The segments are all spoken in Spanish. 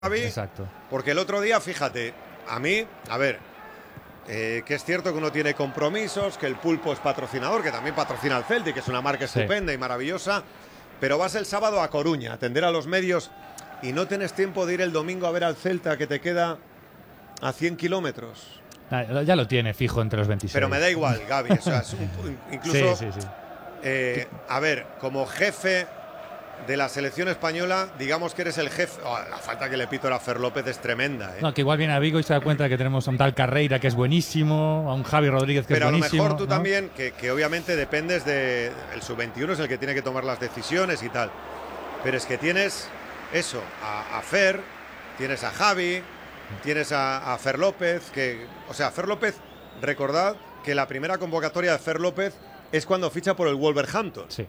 Xavi. Exacto. Porque el otro día, fíjate, a mí, a ver, que es cierto que uno tiene compromisos, que el Pulpo es patrocinador, que también patrocina al Celtic, que es una marca estupenda y maravillosa, pero vas el sábado a Coruña a atender a los medios y no tienes tiempo de ir el domingo a ver al Celta, que te queda a 100 kilómetros. Ya lo tiene fijo entre los 26. Pero me da igual, Gaby. O sea, es incluso, sí. a ver, como jefe de la selección española, digamos que eres el jefe. Oh, la falta que le pito a Fer López es tremenda. No, que igual viene a Vigo y se da cuenta de que tenemos a un tal Carreira que es buenísimo, a un Javi Rodríguez que pero es buenísimo. Pero a lo mejor tú ¿no? también, que obviamente dependes de. El sub-21 es el que tiene que tomar las decisiones y tal. Pero es que tienes eso, a Fer, tienes a Javi, tienes a Fer López, que. O sea, Fer López, recordad que la primera convocatoria de Fer López es cuando ficha por el Wolverhampton. Sí.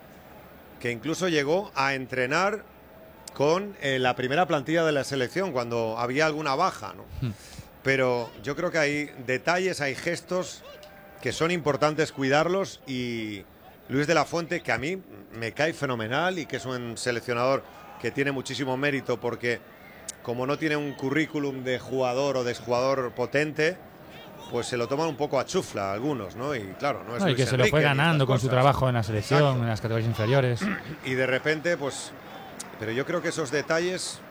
Que incluso llegó a entrenar con la primera plantilla de la selección cuando había alguna baja, ¿no? Pero yo creo que hay detalles, hay gestos que son importantes cuidarlos, y Luis de la Fuente, que a mí me cae fenomenal y que es un seleccionador que tiene muchísimo mérito, porque como no tiene un currículum de jugador o de exjugador potente, pues se lo toman un poco a chufla algunos, ¿no? Y claro, no es Y Luis que se lo fue ganando con su trabajo en la selección, Exacto. en las categorías inferiores. Y de repente, pues. Pero yo creo que esos detalles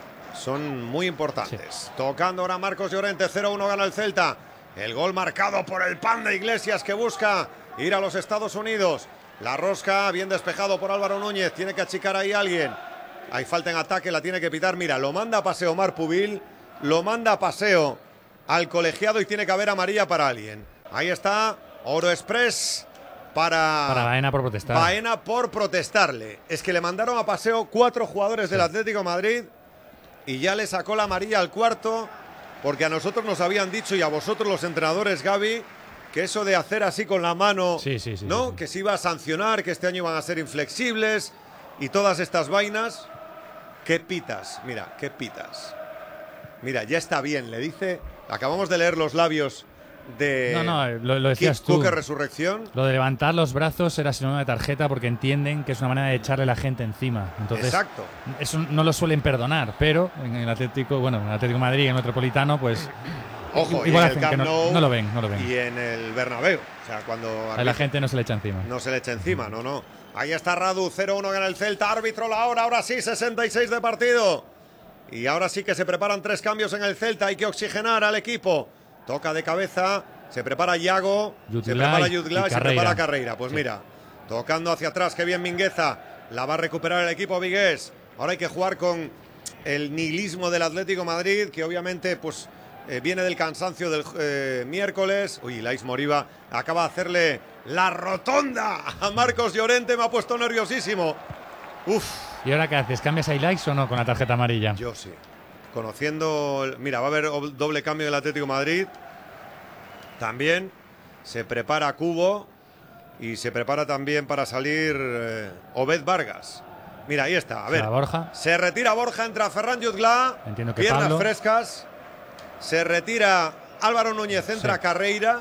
son muy importantes. Sí. Tocando ahora Marcos Llorente, 0-1 gana el Celta. El gol marcado por el Panda Iglesias, que busca ir a los Estados Unidos. La rosca, bien despejado por Álvaro Núñez. Tiene que achicar ahí a alguien. Hay falta en ataque, la tiene que pitar. Mira, lo manda a paseo Omar Pubil. Lo manda a paseo al colegiado y tiene que haber amarilla para alguien. Ahí está, Oro Express para Baena por protestar. Baena por protestarle. Es que le mandaron a paseo 4 jugadores del Atlético de Madrid y ya le sacó la amarilla al cuarto, porque a nosotros nos habían dicho, y a vosotros los entrenadores, Gaby, que eso de hacer así con la mano, ¿no? Sí. Que se iba a sancionar, que este año iban a ser inflexibles y todas estas vainas. ¿Qué pitas? Mira, ¿qué pitas? Mira, ya está bien, le dice. Acabamos de leer los labios de lo decías tú. Cooker Resurrección. Lo de levantar los brazos era sinónimo de tarjeta, porque entienden que es una manera de echarle a la gente encima. Entonces, exacto. Eso no lo suelen perdonar, pero en el Atlético, bueno, en el Atlético de Madrid, en el Metropolitano, pues ojo, igual y en el hacen que Camp Nou, no lo ven. Y en el Bernabéu. O sea, cuando a la gente no se le echa encima. No se le echa encima, no. Ahí está Radu, 0-1 gana el Celta. Árbitro la hora, ahora sí, 66 de partido. Y ahora sí que se preparan 3 cambios en el Celta. Hay que oxigenar al equipo. Toca de cabeza, se prepara Yago, se prepara Jutgla y se prepara Carreira. Pues mira, tocando hacia atrás, qué bien Mingueza. La va a recuperar el equipo vigués. Ahora hay que jugar con el nihilismo del Atlético de Madrid, que obviamente pues viene del cansancio del miércoles. Uy, Lais Moriba acaba de hacerle la rotonda a Marcos Llorente, me ha puesto nerviosísimo. Uf. ¿Y ahora qué haces? ¿Cambias a Ilaix o no con la tarjeta amarilla? Yo sí. Conociendo, mira, va a haber doble cambio del Atlético de Madrid. También se prepara Cubo y se prepara también para salir Obed Vargas. Mira, ahí está, a ver. Borja. Se retira Borja, entra Ferran Jutgla. Entiendo que piernas Pablo. Frescas. Se retira Álvaro Núñez, entra Carreira.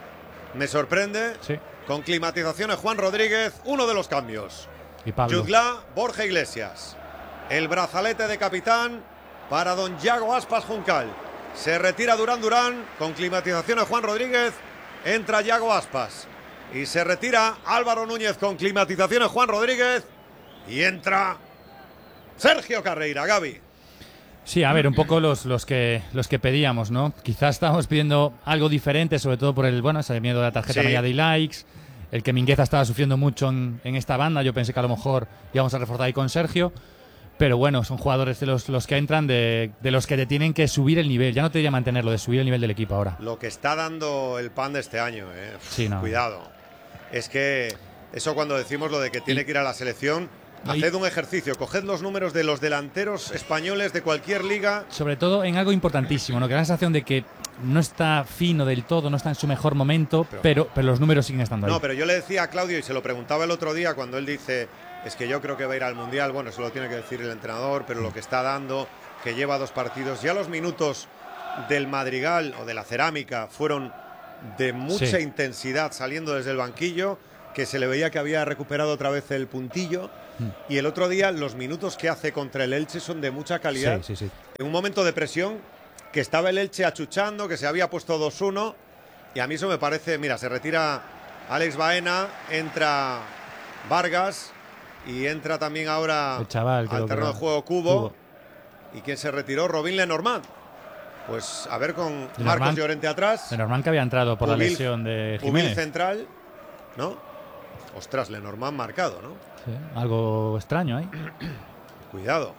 Me sorprende. Sí. Con climatizaciones Juan Rodríguez, uno de los cambios. Y Pablo. Jutgla, Borja Iglesias. El brazalete de capitán para don Yago Aspas Juncal. Se retira Durán con climatizaciones Juan Rodríguez. Entra Yago Aspas. Y se retira Álvaro Núñez con climatizaciones Juan Rodríguez. Y entra Sergio Carreira, Gaby. Sí, a ver, un poco los que pedíamos, ¿no? Quizás estábamos pidiendo algo diferente, sobre todo por ese miedo de la tarjeta amarilla de Ilaix. El que Mingueza estaba sufriendo mucho en esta banda. Yo pensé que a lo mejor íbamos a reforzar ahí con Sergio. Pero bueno, son jugadores de los que entran, de los que te tienen que subir el nivel. Ya no te diría mantenerlo, de subir el nivel del equipo ahora. Lo que está dando el Pan de este año, Sí, no. Cuidado. Es que eso, cuando decimos lo de que tiene que ir a la selección, haced un ejercicio, coged los números de los delanteros españoles de cualquier liga. Sobre todo en algo importantísimo, ¿no? Que da la sensación de que no está fino del todo, no está en su mejor momento, pero los números siguen estando ahí. No, pero yo le decía a Claudio, y se lo preguntaba el otro día, cuando él dice, es que yo creo que va a ir al Mundial. Bueno, eso lo tiene que decir el entrenador, pero lo que está dando, que lleva 2 partidos, ya los minutos del Madrigal o de la Cerámica fueron de mucha intensidad saliendo desde el banquillo, que se le veía que había recuperado otra vez el puntillo. Y el otro día los minutos que hace contra el Elche son de mucha calidad. Sí, sí, sí. En un momento de presión que estaba el Elche achuchando, que se había puesto 2-1. Y a mí eso me parece, mira, se retira Alex Baena, entra Vargas y entra también ahora el chaval, al terreno de juego Cubo. ¿Y quién se retiró? Robin Lenormand. Pues a ver con Marcos Llorente atrás. Lenormand que había entrado por la lesión de Jiménez. Ubil central, ¿no? Ostras, Lenormand marcado, ¿no? Sí, algo extraño ahí. Cuidado.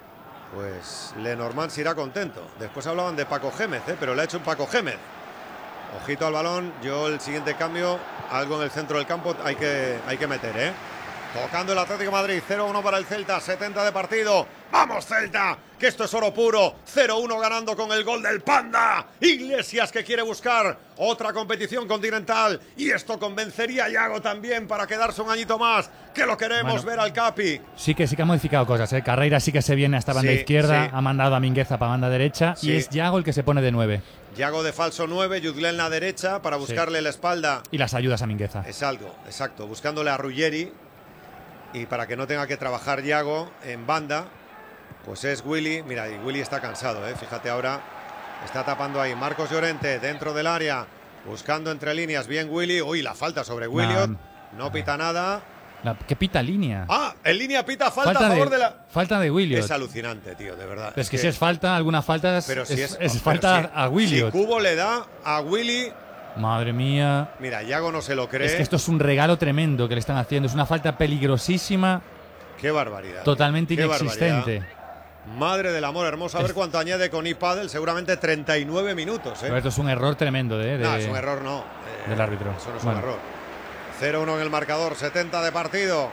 Pues Lenormand se irá contento. Después hablaban de Paco Gémez, pero le ha hecho un Paco Gémez. Ojito al balón. Yo el siguiente cambio, algo en el centro del campo hay que meter, Tocando el Atlético de Madrid, 0-1 para el Celta, 70 de partido. ¡Vamos, Celta! Que esto es oro puro. 0-1 ganando con el gol del Panda. Iglesias que quiere buscar otra competición continental. Y esto convencería a Yago también para quedarse un añito más. Que lo queremos ver al Capi. Sí que ha modificado cosas, Carreira sí que se viene hasta banda izquierda, sí. Ha mandado a Mingueza para banda derecha y es Yago el que se pone de 9. Yago de falso 9, Yudlé en la derecha para buscarle la espalda. Y las ayudas a Mingueza. Exacto, buscándole a Ruggeri. Y para que no tenga que trabajar Yago en banda, pues es Willy. Mira, y Willy está cansado, fíjate ahora. Está tapando ahí Marcos Llorente dentro del área, buscando entre líneas. Bien Willy. Uy, la falta sobre Williot. No pita nada. ¿Qué pita línea? Ah, en línea pita falta a favor de la... Falta de Williot. Es alucinante, tío, de verdad. Pero es que si es falta, alguna falta es falta a Williot. Si Cubo le da a Willy... Madre mía. Mira, Yago no se lo cree. Es que esto es un regalo tremendo que le están haciendo. Es una falta peligrosísima. Qué barbaridad. Totalmente inexistente. Madre del amor hermoso. A ver cuánto añade con iPadel. Seguramente 39 minutos. Pero esto es un error tremendo. No, es un error no. Del árbitro. Eso no es un error. 0-1 en el marcador. 70 de partido.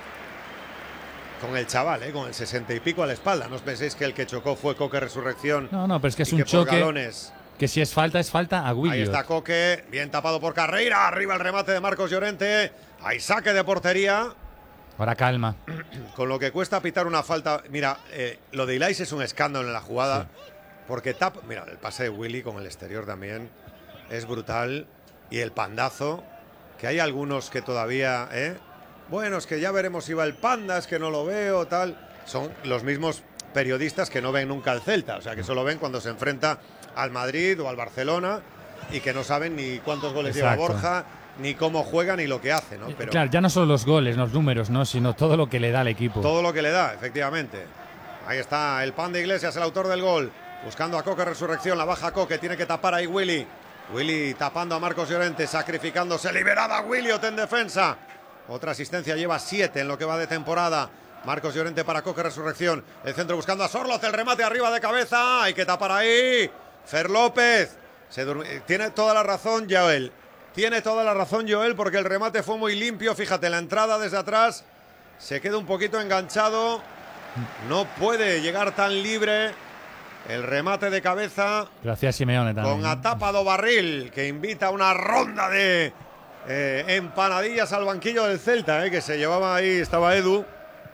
Con el chaval, con el 60 y pico a la espalda. No os penséis que el que chocó fue Coque Resurrección. No, pero es que es un choque. Que si es falta a Williot. Ahí está Coque, bien tapado por Carreira. Arriba el remate de Marcos Llorente. Hay saque de portería. Ahora calma. Con lo que cuesta pitar una falta. Mira, lo de Ilais es un escándalo en la jugada. Sí. Porque mira, el pase de Willy con el exterior también es brutal. Y el pandazo, que hay algunos que todavía... Bueno, es que ya veremos si va el Panda, es que no lo veo, tal. Son los mismos periodistas que no ven nunca al Celta. O sea, que solo ven cuando se enfrenta al Madrid o al Barcelona y que no saben ni cuántos goles lleva Borja, ni cómo juega, ni lo que hace, ¿no? Pero claro, ya no solo los goles, los números, ¿no? Sino todo lo que le da al equipo. Todo lo que le da, efectivamente. Ahí está el Panda Iglesias, el autor del gol, buscando a Coque Resurrección, la baja Coque, tiene que tapar ahí Willy. Willy tapando a Marcos Llorente, sacrificándose, liberada Williot en defensa. Otra asistencia, lleva 7 en lo que va de temporada. Marcos Llorente para Coque Resurrección, el centro buscando a Sorloth, el remate arriba de cabeza, hay que tapar ahí. Fer López, tiene toda la razón Joel. Tiene toda la razón Joel porque el remate fue muy limpio. Fíjate, la entrada desde atrás se queda un poquito enganchado. No puede llegar tan libre. El remate de cabeza. Gracias Simeone también. Con Atápado Barril, que invita a una ronda de empanadillas al banquillo del Celta, que se llevaba ahí, estaba Edu,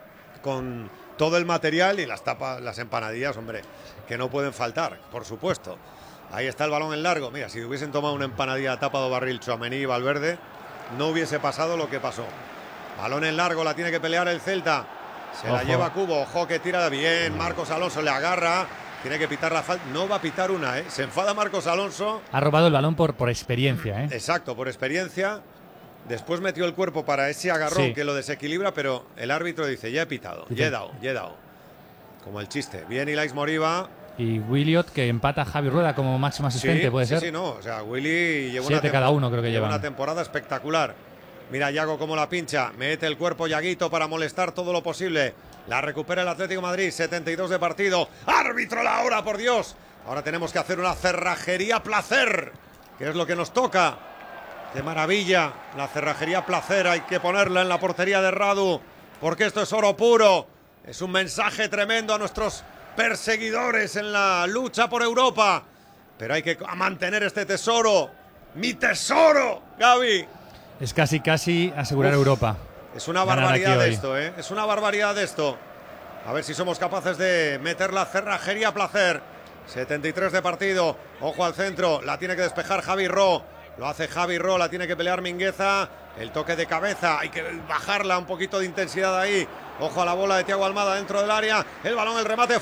con todo el material y las empanadillas, hombre, que no pueden faltar, por supuesto. Ahí está el balón en largo. Mira, si hubiesen tomado una empanadilla Atápado Barril, Tchouaméni y Valverde, no hubiese pasado lo que pasó. Balón en largo, la tiene que pelear el Celta. Se la lleva Cubo, ojo que tira bien. Marcos Alonso le agarra. Tiene que pitar la falta. No va a pitar una, Se enfada Marcos Alonso. Ha robado el balón por experiencia, Exacto, por experiencia. Después metió el cuerpo para ese agarrón que lo desequilibra, pero el árbitro dice, ya he pitado, ya he dado. Como el chiste. Bien Ilais Moriba. Y Williot, que empata a Javi Rueda como máximo asistente, ¿puede ser? Sí, no. O sea, Willy lleva 7 cada uno, creo que lleva. Una temporada espectacular. Mira Yago cómo la pincha. Mete el cuerpo Yaguito para molestar todo lo posible. La recupera el Atlético de Madrid. 72 de partido. ¡Árbitro la hora, por Dios! Ahora tenemos que hacer una cerrajería placer, que es lo que nos toca. ¡Qué maravilla! La cerrajería placer. Hay que ponerla en la portería de Radu, porque esto es oro puro. Es un mensaje tremendo a nuestros perseguidores en la lucha por Europa. Pero hay que mantener este tesoro. ¡Mi tesoro, Gaby! Es casi asegurar Europa. Es una barbaridad de esto, Es una barbaridad de esto. A ver si somos capaces de meter la cerrajería a placer. 73 de partido. Ojo al centro. La tiene que despejar Javi Ro. Lo hace Javi Ro. La tiene que pelear Mingueza. El toque de cabeza, hay que bajarla un poquito de intensidad ahí. Ojo a la bola de Thiago Almada dentro del área. El balón, el remate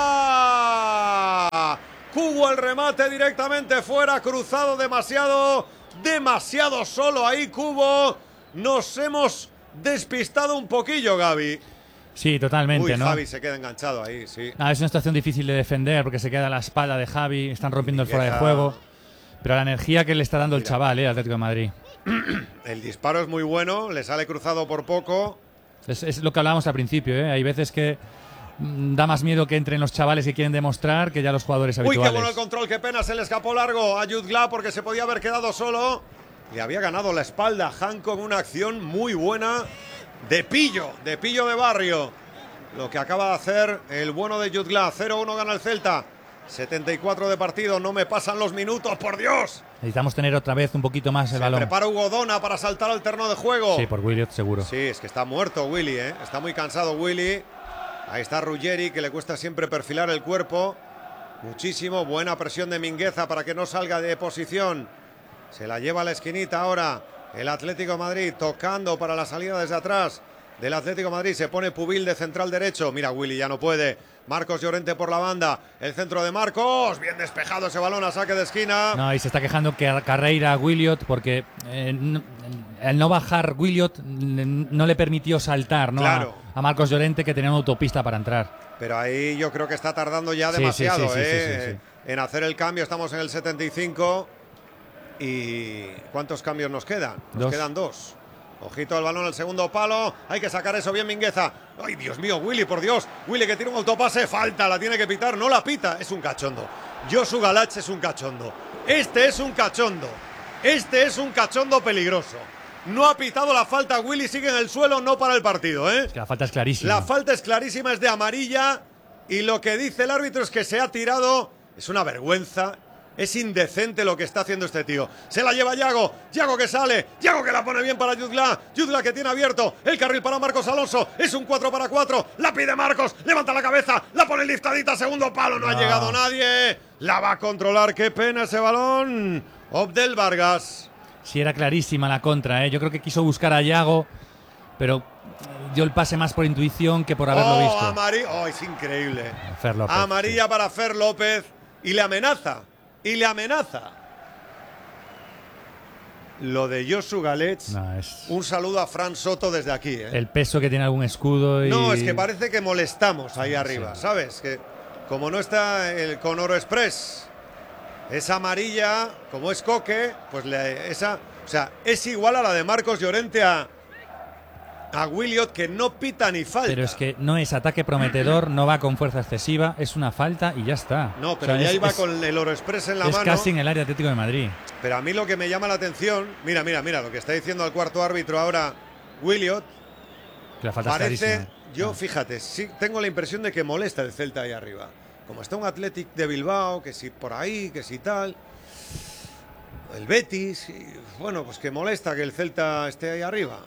fuera. Cubo el remate directamente fuera. Cruzado demasiado solo ahí Cubo. Nos hemos despistado un poquillo, Gaby. Sí, totalmente, Uy, ¿no? Javi se queda enganchado ahí, sí. Es una situación difícil de defender porque se queda a la espalda de Javi. Están rompiendo el fuera de juego. Pero la energía que le está dando el chaval, Atlético de Madrid. El disparo es muy bueno, le sale cruzado por poco. Es lo que hablábamos al principio, ¿eh? Hay veces que da más miedo que entren los chavales que quieren demostrar que ya los jugadores habituales. Uy, qué bueno el control, qué pena, se le escapó largo a Jutgla porque se podía haber quedado solo. Le había ganado la espalda a Han con una acción muy buena de pillo de barrio. Lo que acaba de hacer el bueno de Jutgla. 0-1 gana el Celta. 74 de partido, no me pasan los minutos, por Dios. Necesitamos tener otra vez un poquito más el balón. Prepara Hugo Dona para saltar al terreno de juego. Sí, por Williot seguro. Sí, es que está muerto Willy, ¿eh? Está muy cansado Willy. Ahí está Ruggeri, que le cuesta siempre perfilar el cuerpo. Muchísimo, buena presión de Mingueza para que no salga de posición. Se la lleva a la esquinita ahora el Atlético de Madrid, tocando para la salida desde atrás del Atlético de Madrid. Se pone Pubil de central derecho. Mira, Willy ya no puede. Marcos Llorente por la banda. El centro de Marcos. Bien despejado ese balón a saque de esquina. No, y se está quejando que Carreira Williot porque el no bajar Williot no le permitió saltar, ¿no? Claro. A Marcos Llorente, que tenía una autopista para entrar. Pero ahí yo creo que está tardando ya demasiado en hacer el cambio. Estamos en el 75. ¿Y cuántos cambios nos quedan? Nos quedan 2. Ojito al balón al segundo palo. Hay que sacar eso bien Mingueza. Ay, Dios mío, Willy, por Dios. Willy que tira un autopase. Falta, la tiene que pitar. No la pita. Es un cachondo. Josu Galach es un cachondo. Este es un cachondo. Este es un cachondo peligroso. No ha pitado la falta. Willy sigue en el suelo. No para el partido, ¿eh? Es que la falta es clarísima. La falta es clarísima. Es de amarilla. Y lo que dice el árbitro es que se ha tirado. Es una vergüenza. Es indecente lo que está haciendo este tío. Se la lleva Yago. Yago que sale. Yago que la pone bien para Jutgla. Jutgla que tiene abierto el carril para Marcos Alonso. Es un 4-4. La pide Marcos. Levanta la cabeza. La pone liftadita. Segundo palo. No ha llegado nadie. La va a controlar. Qué pena ese balón. Obdel Vargas. Sí, era clarísima la contra, ¿eh? Yo creo que quiso buscar a Yago, pero dio el pase más por intuición que por haberlo visto. Es increíble. Fer López, amarilla para Fer López. Y le amenaza. Lo de Josu Galach. Un saludo a Fran Soto desde aquí, ¿eh? El peso que tiene algún escudo. No, es que parece que molestamos ahí arriba, ¿sabes? Que como no está el Conoro Express, esa amarilla, como es Coque, pues es igual a la de Marcos Llorente a Williot, que no pita ni falta. Pero es que no es ataque prometedor, no va con fuerza excesiva, es una falta y ya está. No, pero ya iba con el Oro Express en la mano. Es casi en el área Atlético de Madrid. Pero a mí lo que me llama la atención, mira, lo que está diciendo el cuarto árbitro ahora, Williot, que la falta parece, fíjate, sí tengo la impresión de que molesta el Celta ahí arriba. Como está un Athletic de Bilbao, que si por ahí, que si tal, el Betis, bueno, pues que molesta que el Celta esté ahí arriba.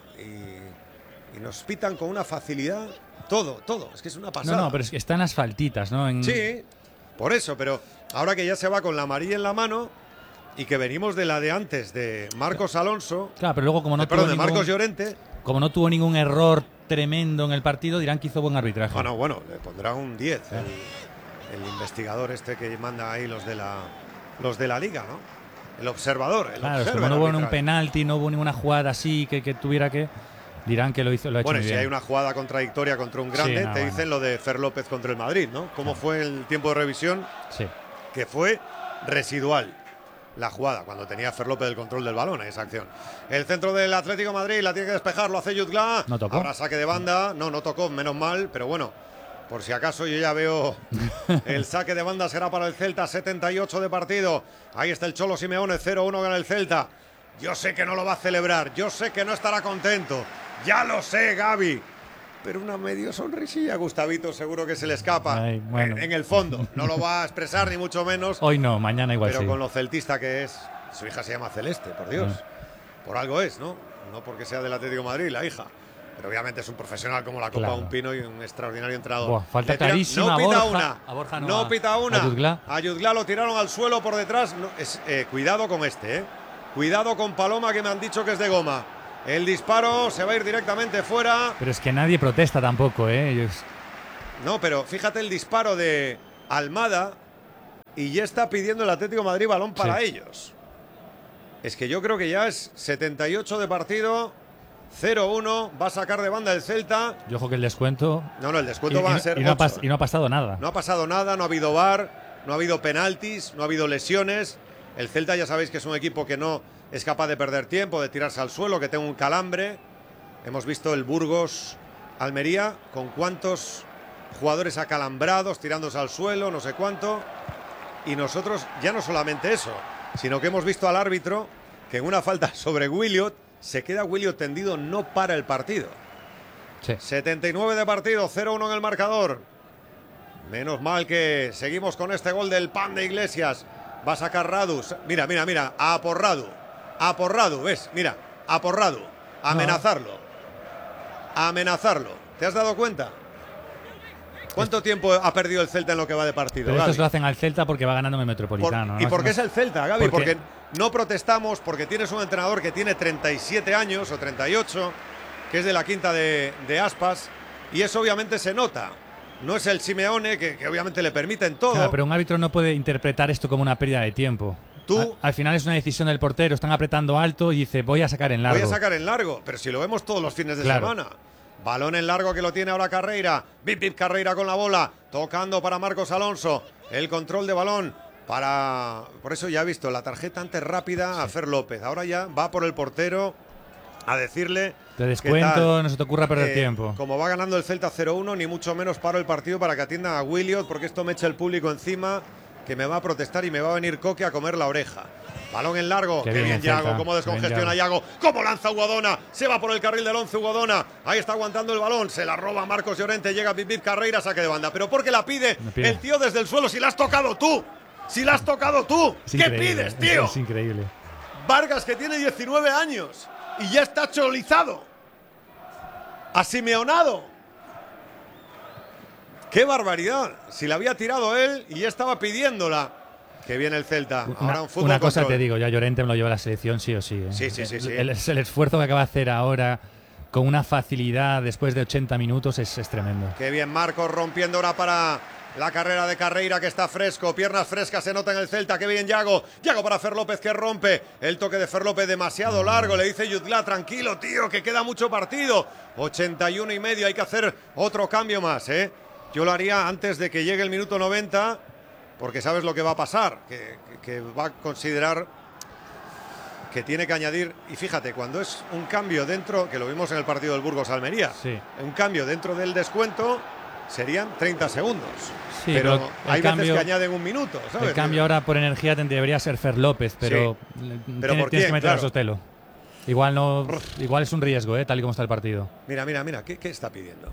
Y nos pitan con una facilidad todo. Es que es una pasada. No, pero es que están las faltitas, ¿no? Sí, por eso, pero ahora que ya se va con la amarilla en la mano y que venimos de la de antes, de Marcos Alonso. Claro, pero luego como no de Marcos Llorente. Como no tuvo ningún error tremendo en el partido, dirán que hizo buen arbitraje. Bueno, le pondrá un 10 el investigador este que manda ahí los de la liga, ¿no? El observador. Claro, como no hubo un penalti, no hubo ninguna jugada así que tuviera que... Dirán que lo ha hecho muy bien. Bueno, si hay una jugada contradictoria contra un grande, dicen lo de Fer López contra el Madrid, ¿no? ¿Cómo fue el tiempo de revisión? Sí. Que fue residual la jugada, cuando tenía Fer López el control del balón en esa acción. El centro del Atlético de Madrid la tiene que despejar, lo hace Jutgla. No tocó. Ahora saque de banda. No tocó, menos mal, pero bueno, por si acaso yo ya veo el saque de banda será para el Celta, 78 de partido. Ahí está el Cholo Simeone, 0-1 gana el Celta. Yo sé que no lo va a celebrar, yo sé que no estará contento. Ya lo sé, Gaby. Pero una medio sonrisilla, Gustavito, seguro que se le escapa. Ay, bueno. En el fondo. No lo va a expresar, ni mucho menos. Hoy no, mañana igual pero sí. Con lo celtista que es. Su hija se llama Celeste, por Dios. Por algo es, ¿no? No porque sea del Atlético de Madrid, la hija. Pero obviamente es un profesional como la Copa Un Pino y un extraordinario entrenador. Buah, falta clarísima. No pita Borja, una. A Borja no pita una. A Jutgla lo tiraron al suelo por detrás. Cuidado con este, ¿eh? Cuidado con Paloma, que me han dicho que es de goma. El disparo se va a ir directamente fuera. Pero es que nadie protesta tampoco, ¿eh? No, pero fíjate el disparo de Almada y ya está pidiendo el Atlético de Madrid balón para ellos. Es que yo creo que ya es 78 de partido, 0-1, va a sacar de banda el Celta. Yo ojo que el descuento... No, el descuento va a ser 8. Y no ha pasado nada. No ha pasado nada, no ha habido VAR, no ha habido penaltis, no ha habido lesiones. El Celta ya sabéis que es un equipo que no es capaz de perder tiempo, de tirarse al suelo, que tenga un calambre. Hemos visto el Burgos-Almería con cuántos jugadores acalambrados, tirándose al suelo, no sé cuánto. Y nosotros ya no solamente eso, sino que hemos visto al árbitro que en una falta sobre Williot se queda Williot tendido, no para el partido. Sí. 79 de partido, 0-1 en el marcador. Menos mal que seguimos con este gol del Pan de Iglesias. Va a sacar Radu. Mira, a por Radu. A por Radu, ¿ves? Mira, a por Radu. Amenazarlo. Amenazarlo. ¿Te has dado cuenta? ¿Cuánto tiempo ha perdido el Celta en lo que va de partido? Pero estos lo hacen al Celta porque va ganando en el Metropolitano. ¿Y por qué es el Celta, Gaby? Porque no protestamos, porque tienes un entrenador que tiene 37 años o 38, que es de la quinta de Aspas, y eso obviamente se nota. No es el Simeone, que obviamente le permiten todo. Claro, pero un árbitro no puede interpretar esto como una pérdida de tiempo. Al final es una decisión del portero, están apretando alto y dice, voy a sacar en largo. Voy a sacar en largo, pero si lo vemos todos los fines de semana. Balón en largo que lo tiene ahora Carreira. Vip Carreira con la bola. Tocando para Marcos Alonso. El control de balón para... Por eso ya he visto la tarjeta antes rápida a Fer López. Ahora ya va por el portero a decirle... Te descuento, no se te ocurra perder tiempo. Como va ganando el Celta 0-1, ni mucho menos paro el partido para que atienda a Williot, porque esto me echa el público encima, que me va a protestar y me va a venir Coque a comer la oreja. Balón en largo, qué bien Yago, cómo descongestiona Yago, cómo lanza Ugodona, se va por el carril del 11 Ugodona, ahí está aguantando el balón, se la roba Marcos Llorente, llega Pipip Carreira, saque de banda. ¿Pero por qué la pide el tío desde el suelo si la has tocado tú? Si la has tocado tú, ¿qué pides, tío? Es increíble. Vargas, que tiene 19 años y ya está cholizado, asimeonado. ¡Qué barbaridad! Si la había tirado él y ya estaba pidiéndola. Que viene el Celta. Ahora un fútbol una cosa control. te digo, ya Llorente me lo lleva a la selección sí o sí. ¿eh? Sí. El esfuerzo que acaba de hacer ahora con una facilidad después de 80 minutos es tremendo. Qué bien Marcos rompiendo ahora para la carrera de Carreira, que está fresco. Piernas frescas se nota en el Celta. Qué bien Yago. Yago para Fer López, que rompe. El toque de Fer López demasiado largo. Le dice Jutgla, tranquilo tío, que queda mucho partido. 81 y medio, hay que hacer otro cambio más, ¿eh? Yo lo haría antes de que llegue el minuto 90, porque sabes lo que va a pasar, que va a considerar que tiene que añadir. Y fíjate, cuando es un cambio dentro, que lo vimos en el partido del Burgos-Almería, un cambio dentro del descuento serían 30 segundos. Sí, pero hay veces que añaden un minuto, ¿sabes? El cambio ahora por energía debería ser Fer López, pero, ¿Pero tienes que meter a Sotelo. Igual es un riesgo, tal y como está el partido. Mira, ¿qué está pidiendo?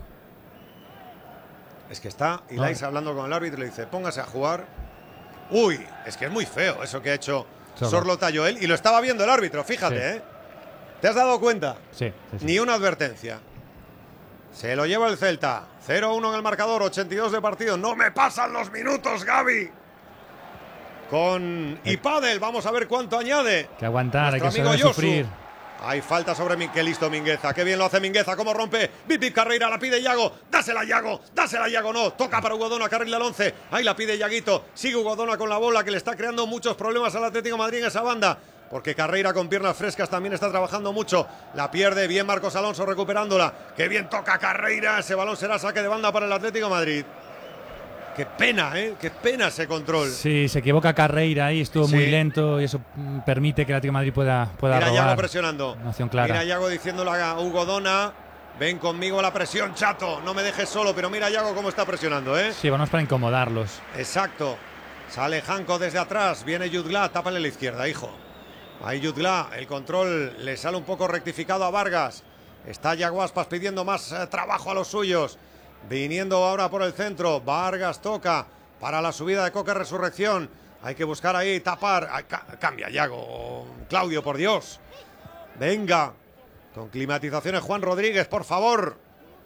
Es que está Ilais hablando con el árbitro y le dice, póngase a jugar. Uy, es que es muy feo eso que ha hecho Sorlota Joel. Y lo estaba viendo el árbitro, fíjate, ¿eh? ¿Te has dado cuenta? Sí. Ni una advertencia. Se lo lleva el Celta. 0-1 en el marcador, 82 de partido. No me pasan los minutos, Gaby. Con Ipadel, vamos a ver cuánto añade. Que aguantar, hay que saber sufrir. Hay falta sobre qué listo Mingueza, qué bien lo hace Mingueza, cómo rompe, Vip Carreira, la pide Yago, dásela Yago, no, toca para Ugodona, carril del 11, ahí la pide Yaguito, sigue Ugodona con la bola que le está creando muchos problemas al Atlético de Madrid en esa banda, porque Carreira con piernas frescas también está trabajando mucho, la pierde, bien Marcos Alonso recuperándola, qué bien toca Carreira, ese balón será saque de banda para el Atlético de Madrid. Qué pena, qué pena ese control. Sí, se equivoca Carreira ahí, estuvo muy lento y eso permite que el Atlético de Madrid pueda Mira robar. Yago presionando. Una acción clara. Mira Yago diciéndole a Ugodona, ven conmigo a la presión, chato, no me dejes solo, pero mira Yago cómo está presionando, ¿eh? Sí, vamos para incomodarlos. Exacto. Sale Janko desde atrás, viene Jutgla, tápale la izquierda, hijo. Ahí Jutgla, el control le sale un poco rectificado a Vargas. Está Yago Aspas pidiendo más trabajo a los suyos. Viniendo ahora por el centro, Vargas toca para la subida de Coque Resurrección. Hay que buscar ahí, tapar. Cambia Yago, Claudio, por Dios. Venga, con climatizaciones Juan Rodríguez, por favor.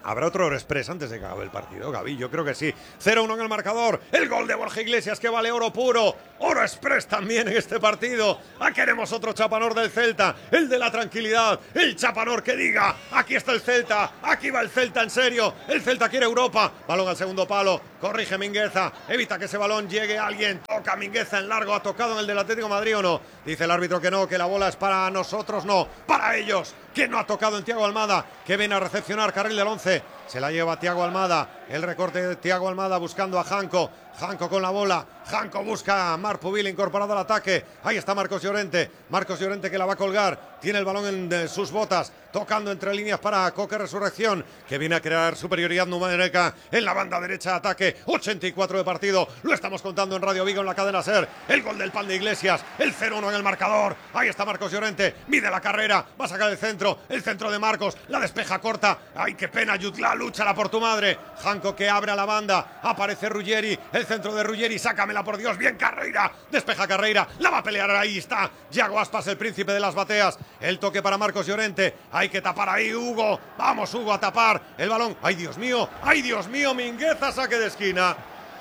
¿Habrá otro Express antes de que acabe el partido, Gaby? Yo creo que sí. 0-1 en el marcador. El gol de Borja Iglesias que vale oro puro. Oro Express también en este partido. Queremos otro chapanor del Celta. El de la tranquilidad. El chapanor que diga: aquí está el Celta. Aquí va el Celta en serio. El Celta quiere Europa. Balón al segundo palo. Corrige Mingueza. Evita que ese balón llegue a alguien. Toca Mingueza en largo. ¿Ha tocado en el del Atlético de Madrid o no? Dice el árbitro que no, que la bola es para nosotros. No, para ellos. Que no ha tocado en Thiago Almada, que viene a recepcionar carril del 11. Se la lleva Thiago Almada. El recorte de Thiago Almada buscando a Janko. Janko con la bola. Janko busca a Marc Pubil incorporado al ataque. Ahí está Marcos Llorente. Marcos Llorente que la va a colgar. Tiene el balón en sus botas. Tocando entre líneas para Coque Resurrección, que viene a crear superioridad numérica en la banda derecha de ataque. 84 de partido. Lo estamos contando en Radio Vigo en la cadena SER. El gol del Pan de Iglesias. El 0-1 en el marcador. Ahí está Marcos Llorente. Mide la carrera. Va a sacar el centro. El centro de Marcos. La despeja corta. Ay, qué pena. Jutla, lúchala por tu madre. Janko que abre a la banda. Aparece Ruggeri. El centro de Ruggeri. Sácamela por Dios. Bien Carreira. Despeja Carreira. La va a pelear. Ahí está Yago Aspas, el príncipe de las bateas. El toque para Marcos Llorente. Hay que tapar ahí, Hugo. Vamos, Hugo, a tapar el balón. Ay, Dios mío. Ay, Dios mío. Mingueza, saque de esquina.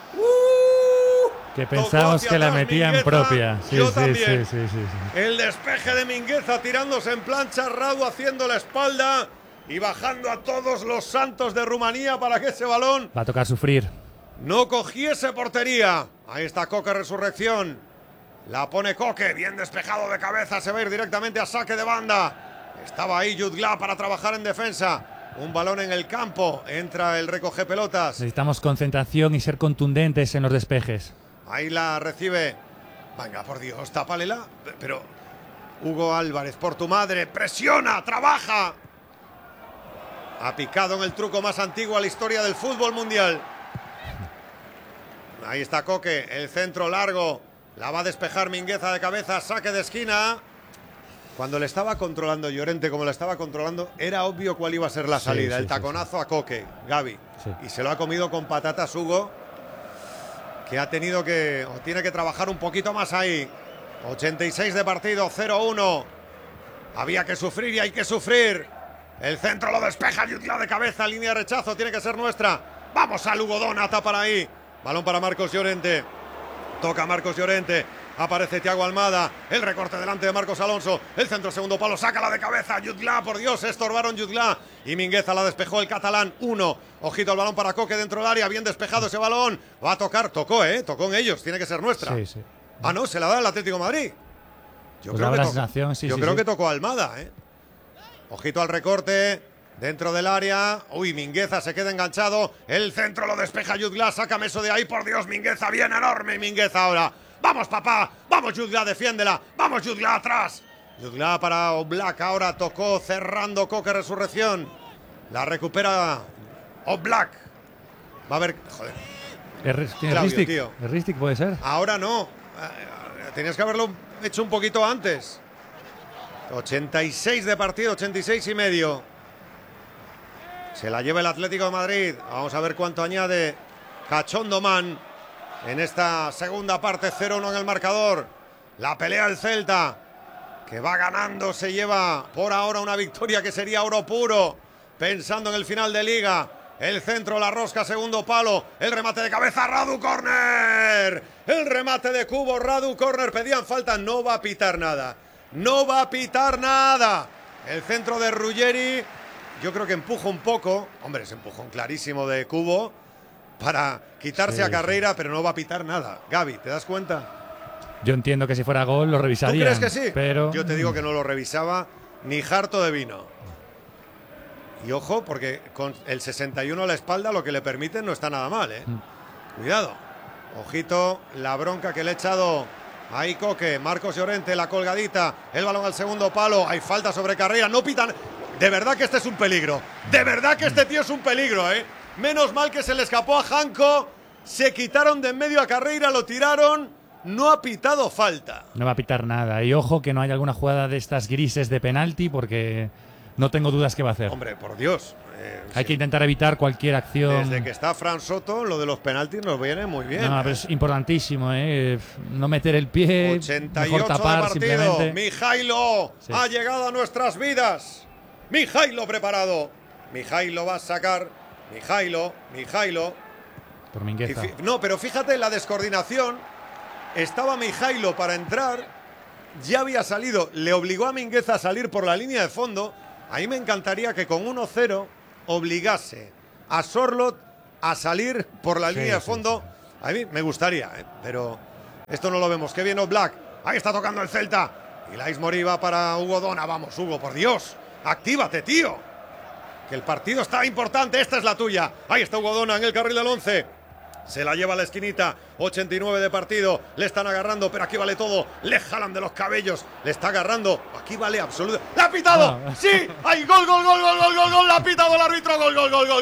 Que pensamos que la metía Mingueza, en propia. Sí, yo sí, también. sí. El despeje de Mingueza tirándose en plancha, Radu haciendo la espalda y bajando a todos los santos de Rumanía para que ese balón va a tocar sufrir. no cogiese portería. Ahí está Coque Resurrección. La pone Coque, bien despejado de cabeza, se va a ir directamente a saque de banda. Estaba ahí Jutla para trabajar en defensa. Un balón en el campo, entra el recoge pelotas. Necesitamos concentración y ser contundentes en los despejes. Ahí la recibe. Venga, por Dios, tápalela. Pero Hugo Álvarez, por tu madre, presiona, trabaja. Ha picado en el truco más antiguo a la historia del fútbol mundial. Ahí está Coque, el centro largo. La va a despejar Mingueza de cabeza, saque de esquina. Cuando le estaba controlando Llorente, como la estaba controlando, era obvio cuál iba a ser la salida. El taconazo a Coque, Gaby. Sí. Y se lo ha comido con patatas Hugo, que ha tenido que, o tiene que trabajar un poquito más ahí. 86 de partido, 0-1. Había que sufrir y hay que sufrir. El centro lo despeja Jutla de cabeza, línea de rechazo, tiene que ser nuestra. Vamos a Lugo Dona, tapar ahí. Balón para Marcos Llorente. Toca Marcos Llorente. Aparece Thiago Almada. El recorte delante de Marcos Alonso. El centro segundo palo. Sácala de cabeza. Jutla, por Dios. Estorbaron Jutla. Y Mingueza la despejó el catalán. 1. Ojito al balón para Coque dentro del área. Bien despejado ese balón. Va a tocar. Tocó, Tocó en ellos. Tiene que ser nuestra. Sí. Ah, no. Se la da el Atlético de Madrid. Yo Pues creo que la tocó. sensación, sí, Yo sí, creo sí. que tocó Almada, Ojito al recorte. Dentro del área. Uy, Mingueza se queda enganchado. El centro lo despeja Jutla. Sácame eso de ahí, por Dios. Mingueza, bien enorme Mingueza ahora. Vamos, papá. Vamos, Jutla, defiéndela. Vamos, Jutla, atrás. Jutla para Oblak. Ahora tocó cerrando Coque Resurrección. La recupera Oblak. Va a haber. Joder. ¿Tiene Claudio, Ristic? tío. ¿El Ristic puede ser? Ahora no. Tenías que haberlo hecho un poquito antes. 86 de partido, 86 y medio. Se la lleva el Atlético de Madrid. Vamos a ver cuánto añade Cachondo Man en esta segunda parte. 0-1 en el marcador. La pelea el Celta, que va ganando, se lleva por ahora una victoria que sería oro puro, pensando en el final de Liga. El centro, la rosca, segundo palo. El remate de cabeza, Radu, córner. El remate de Cubo, Radu, córner. Pedían falta, no va a pitar nada. No va a pitar nada. El centro de Ruggeri, yo creo que empuja un poco. Hombre, es empujón clarísimo de Cubo para quitarse a Carreira, pero no va a pitar nada. Gaby, ¿te das cuenta? Yo entiendo que si fuera gol lo revisarían. ¿Tú crees que sí? Pero Yo te digo que no lo revisaba ni harto de vino. Y ojo, porque con el 61 a la espalda lo que le permiten no está nada mal, Cuidado. Ojito, la bronca que le ha echado ahí Coque. Marcos Llorente, la colgadita. El balón al segundo palo. Hay falta sobre Carreira. No pitan. De verdad que este es un peligro. De verdad que este tío es un peligro, Menos mal que se le escapó a Janko. Se quitaron de en medio a Carreira, lo tiraron. No ha pitado falta. no va a pitar nada. Y ojo que no haya alguna jugada de estas grises de penalti, porque no tengo dudas que va a hacer. Hombre, por Dios. Hay que intentar evitar cualquier acción. Desde que está Fran Soto, lo de los penaltis nos viene muy bien. No, pero es importantísimo, no meter el pie, 88 mejor tapar de partido. simplemente. Mijailo Sí. ha llegado a nuestras vidas. Mijailo preparado. Mijailo va a sacar. Mijailo. Por Mingueza. No, pero fíjate la descoordinación. Estaba Mijailo para entrar. Ya había salido. Le obligó a Mingueza a salir por la línea de fondo. Ahí me encantaría que con 1-0 obligase a Sorloth a salir por la línea de fondo. A mí me gustaría, pero esto no lo vemos. Qué bien Oblak. Ahí está tocando el Celta. Y la Moriba para Hugo Dona. Vamos, Hugo, por Dios. Actívate, tío. Que el partido está importante. Esta es la tuya. Ahí está Hugo Dona en el carril del 11. Se la lleva a la esquinita. 89 de partido. Le están agarrando, pero aquí vale todo. Le jalan de los cabellos. Le está agarrando. Aquí vale absoluto. ¡Le ha pitado! ¡Sí! ¡Hay gol! ¡Le ha pitado el árbitro! ¡Gol!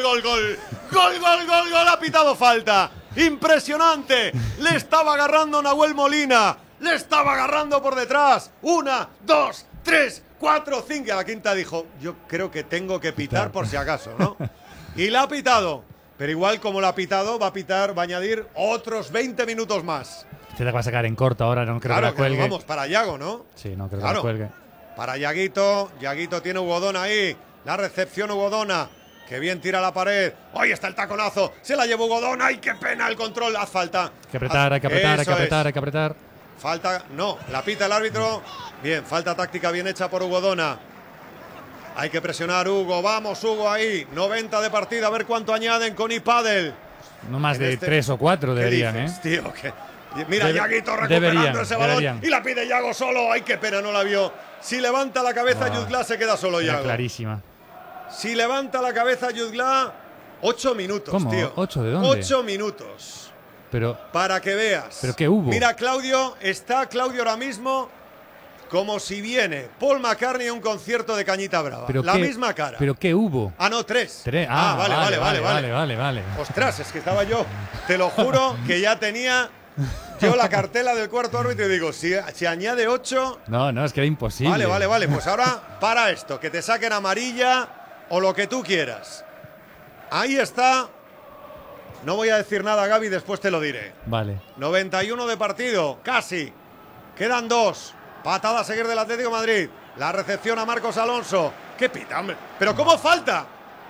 ¡Ha pitado falta! ¡Impresionante! Le estaba agarrando Nahuel Molina. Le estaba agarrando por detrás. 1, 2, 3, 4, 5. A la quinta dijo, yo creo que tengo que pitar por si acaso, ¿no? Y la ha pitado. Pero igual como la ha pitado, va a añadir otros 20 minutos más. Se te va a sacar en corto ahora, no creo que la cuelgue. Vamos, para Yago, ¿no? Sí, no creo que la cuelgue. Para Yaguito. Yaguito tiene Hugo Dona ahí. La recepción Hugo Dona. Que bien tira la pared. ¡Ahí está el taconazo! Se la llevó Hugo Dona. ¡Ay, qué pena el control! Haz falta. Hay que apretar. Falta, no, la pita el árbitro. Bien, falta táctica bien hecha por Hugo Dona. Hay que presionar, Hugo. Vamos, Hugo, ahí. 90 de partida, a ver cuánto añaden con iPadel. No más de 3 o 4 deberían, dices, tío? Mira, Yaguito recuperando ese balón. Y la pide Yago solo. Ay, qué pena, no la vio. Si levanta la cabeza, Jutgla se queda solo, Yago. Clarísima. Si levanta la cabeza, Jutgla, 8 minutos, ¿Cómo? tío. ¿8 de dónde? 8 minutos. Pero, para que veas. ¿Pero qué hubo? Mira, Claudio ahora mismo como si viene Paul McCartney a un concierto de Cañita Brava. ¿Pero la misma cara. ¿Pero qué hubo? Ah, no, 3. Vale. Ostras, es que estaba yo, te lo juro, que ya tenía yo la cartela del cuarto árbitro y digo, si añade 8... No, es que era imposible. Vale. Pues ahora para esto, que te saquen amarilla o lo que tú quieras. Ahí está. No voy a decir nada, Gaby, después te lo diré. Vale. 91 de partido, casi. Quedan 2. Patada a seguir del Atlético de Madrid. La recepción a Marcos Alonso. ¡Qué pita, hombre! ¿Pero cómo falta?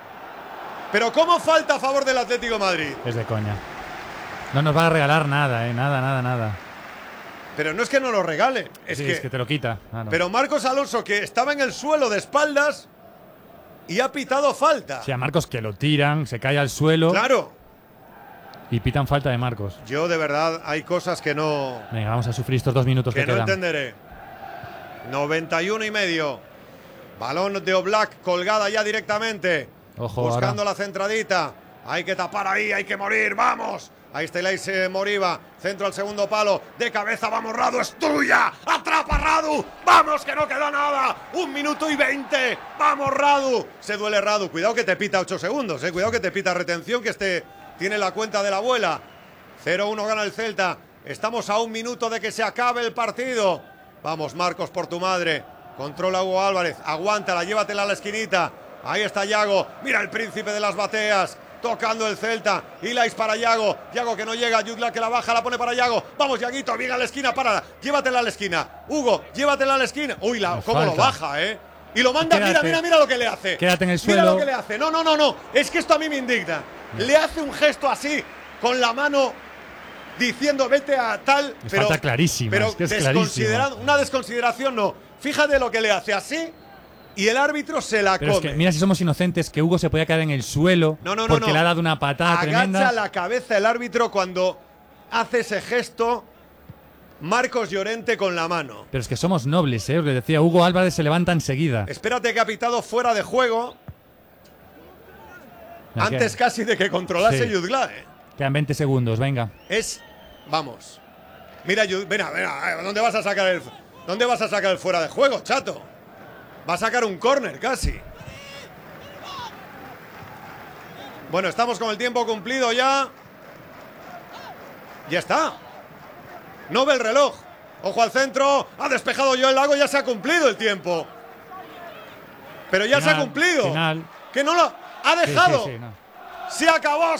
A favor del Atlético de Madrid? Es de coña. No nos va a regalar nada, nada. Pero no es que no lo regale. Es que te lo quita. No. Pero Marcos Alonso, que estaba en el suelo de espaldas y ha pitado falta. Sí, a Marcos que lo tiran, se cae al suelo. Claro. Y pitan falta de Marcos. Yo, de verdad, hay cosas que no... Venga, vamos a sufrir estos 2 minutos que no quedan. Entenderé. 91 y medio. Balón de Oblak colgada ya directamente. Ojo, buscando ahora la centradita. Hay que tapar ahí, hay que morir. ¡Vamos! Ahí está Ilaix Moriba. Centro al segundo palo. De cabeza, vamos, Radu. ¡Es tuya! ¡Atrapa, Radu! ¡Vamos, que no queda nada! 1 minuto y 20. ¡Vamos, Radu! Se duele Radu. Cuidado que te pita 8 segundos. Cuidado que te pita retención, que tiene la cuenta de la abuela. 0-1 gana el Celta. Estamos a 1 minuto de que se acabe el partido. Vamos, Marcos, por tu madre. Controla Hugo Álvarez. Aguántala, llévatela a la esquinita. Ahí está Yago. Mira el príncipe de las bateas. Tocando el Celta. Ilaix para Yago. Yago que no llega. Jutgla que la baja, la pone para Yago. Vamos, Yaguito. Bien a la esquina. Párala. Llévatela a la esquina. Hugo, llévatela a la esquina. Uy, cómo lo baja, ¿eh? Y lo manda. Mira lo que le hace. Quédate en el suelo. Mira lo que le hace. No. Es que esto a mí me indigna. Le hace un gesto así, con la mano, diciendo vete a tal. Pero falta clarísima. Pero es que es clarísima. Una desconsideración no. Fíjate lo que le hace así. Y el árbitro se la come. Es que mira si somos inocentes, que Hugo se podía caer en el suelo porque le ha dado una patada tremenda. Agacha la cabeza el árbitro cuando hace ese gesto Marcos Llorente con la mano. Pero es que somos nobles, os le decía, Hugo Álvarez se levanta enseguida. Espérate que ha pitado fuera de juego antes casi de que controlase Jutgla. Quedan 20 segundos, venga. Vamos. Mira, ¿dónde vas a sacar el fuera de juego, chato? Va a sacar un córner casi. Bueno, estamos con el tiempo cumplido ya. Ya está. No ve el reloj. Ojo al centro. Ha despejado Joel Lago. Ya se ha cumplido el tiempo. Pero ya se ha cumplido. Que no lo ha dejado. No. Se acabó.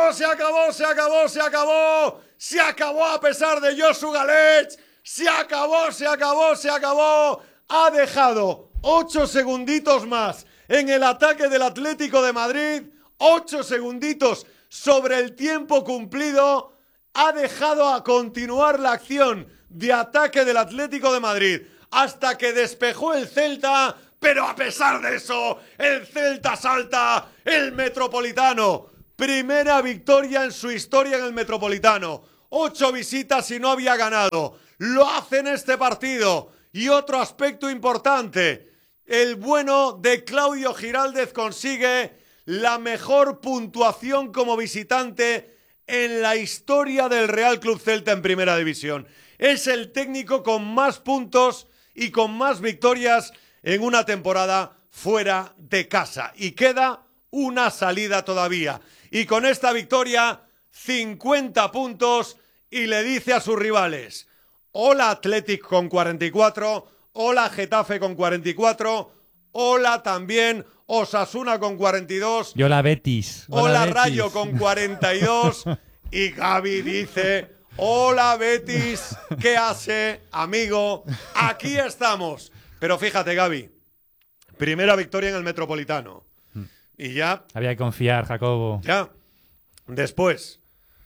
Se acabó a pesar de Josu Galech. Se acabó. Ha dejado 8 segunditos más en el ataque del Atlético de Madrid. 8 segunditos sobre el tiempo cumplido. Ha dejado a continuar la acción de ataque del Atlético de Madrid hasta que despejó el Celta. Pero a pesar de eso, el Celta salta el Metropolitano. Primera victoria en su historia en el Metropolitano. 8 visitas y no había ganado. Lo hace en este partido. Y otro aspecto importante. El bueno de Claudio Giraldez consigue la mejor puntuación como visitante en la historia del Real Club Celta en Primera División. Es el técnico con más puntos y con más victorias en una temporada fuera de casa. Y queda una salida todavía. Y con esta victoria, 50 puntos y le dice a sus rivales: hola Athletic con 44, hola Getafe con 44, hola también Osasuna con 42. Y hola Betis. Hola Rayo con 42. Y Gaby dice: hola Betis, ¿qué hace, amigo? Aquí estamos. Pero fíjate, Gaby, primera victoria en el Metropolitano. Y ya... Había que confiar, Jacobo. Ya. Después,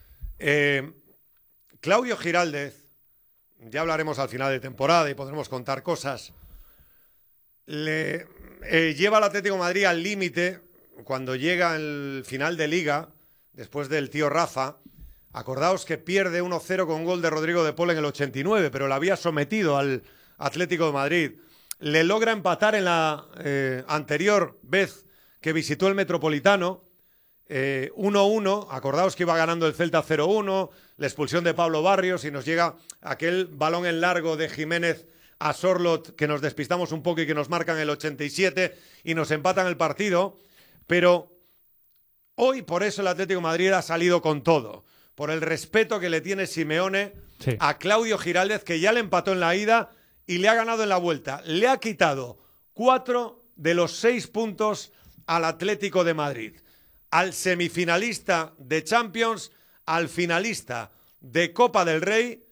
Claudio Giraldez, ya hablaremos al final de temporada y podremos contar cosas, lleva al Atlético de Madrid al límite cuando llega el final de Liga, después del tío Rafa. Acordaos que pierde 1-0 con gol de Rodrigo de Paul en el 89, pero le había sometido al Atlético de Madrid. Le logra empatar en la anterior vez que visitó el Metropolitano, 1-1. Acordaos que iba ganando el Celta 0-1, la expulsión de Pablo Barrios y nos llega aquel balón en largo de Jiménez a Sorloth que nos despistamos un poco y que nos marcan el 87 y nos empatan el partido. Pero hoy por eso el Atlético de Madrid ha salido con todo, por el respeto que le tiene Simeone a Claudio Giraldez, que ya le empató en la ida y le ha ganado en la vuelta. Le ha quitado 4 de los 6 puntos al Atlético de Madrid, al semifinalista de Champions, al finalista de Copa del Rey.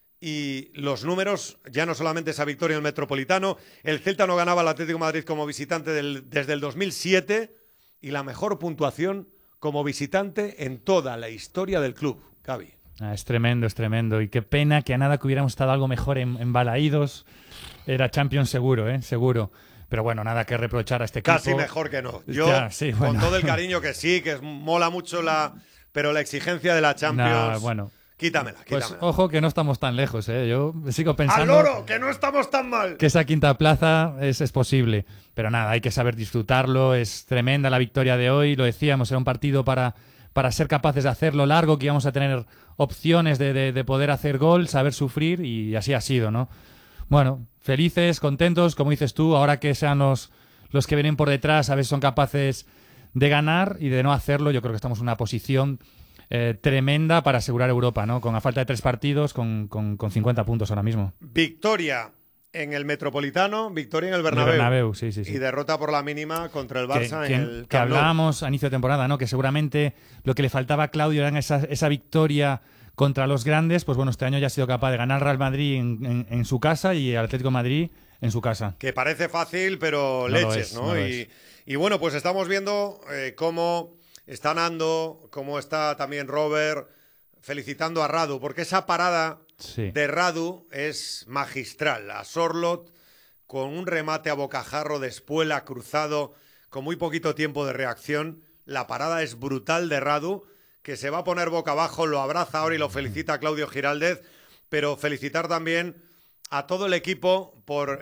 Y los números, ya no solamente esa victoria en el Metropolitano, el Celta no ganaba al Atlético de Madrid como visitante desde el 2007 y la mejor puntuación como visitante en toda la historia del club, Gaby. Es tremendo, es tremendo. Y qué pena que a nada que hubiéramos estado algo mejor en Balaídos. Era Champions seguro, seguro. Pero bueno, nada que reprochar a este equipo. Casi mejor que no. Yo, ya, sí, bueno, con todo el cariño que sí, que mola mucho pero la exigencia de la Champions... bueno. Quítamela. Pues ojo que no estamos tan lejos, Yo sigo pensando... ¡Al loro! ¡Que no estamos tan mal! Que esa quinta plaza es posible. Pero nada, hay que saber disfrutarlo. Es tremenda la victoria de hoy. Lo decíamos, era un partido para ser capaces de hacerlo largo, que íbamos a tener opciones de poder hacer gol, saber sufrir, y así ha sido, ¿no? Bueno, felices, contentos, como dices tú, ahora que sean los que vienen por detrás, a ver si son capaces de ganar, y de no hacerlo, yo creo que estamos en una posición tremenda para asegurar Europa, ¿no? Con a falta de 3 partidos, con 50 puntos ahora mismo. Victoria en el Metropolitano, victoria en el Bernabéu. El Bernabéu, sí. Y derrota por la mínima contra el Barça en el Camp Nou. Que hablábamos a inicio de temporada, ¿no? Que seguramente lo que le faltaba a Claudio era esa victoria contra los grandes. Pues bueno, este año ya ha sido capaz de ganar Real Madrid en su casa y el Atlético de Madrid en su casa. Que parece fácil, pero no leches, ¿no? Y bueno, pues estamos viendo cómo está Nando, cómo está también Robert, felicitando a Radu, porque esa parada de Radu es magistral. A Sorloth, con un remate a bocajarro de Espuela cruzado, con muy poquito tiempo de reacción. La parada es brutal de Radu, que se va a poner boca abajo, lo abraza ahora y lo felicita a Claudio Giraldez, pero felicitar también a todo el equipo por,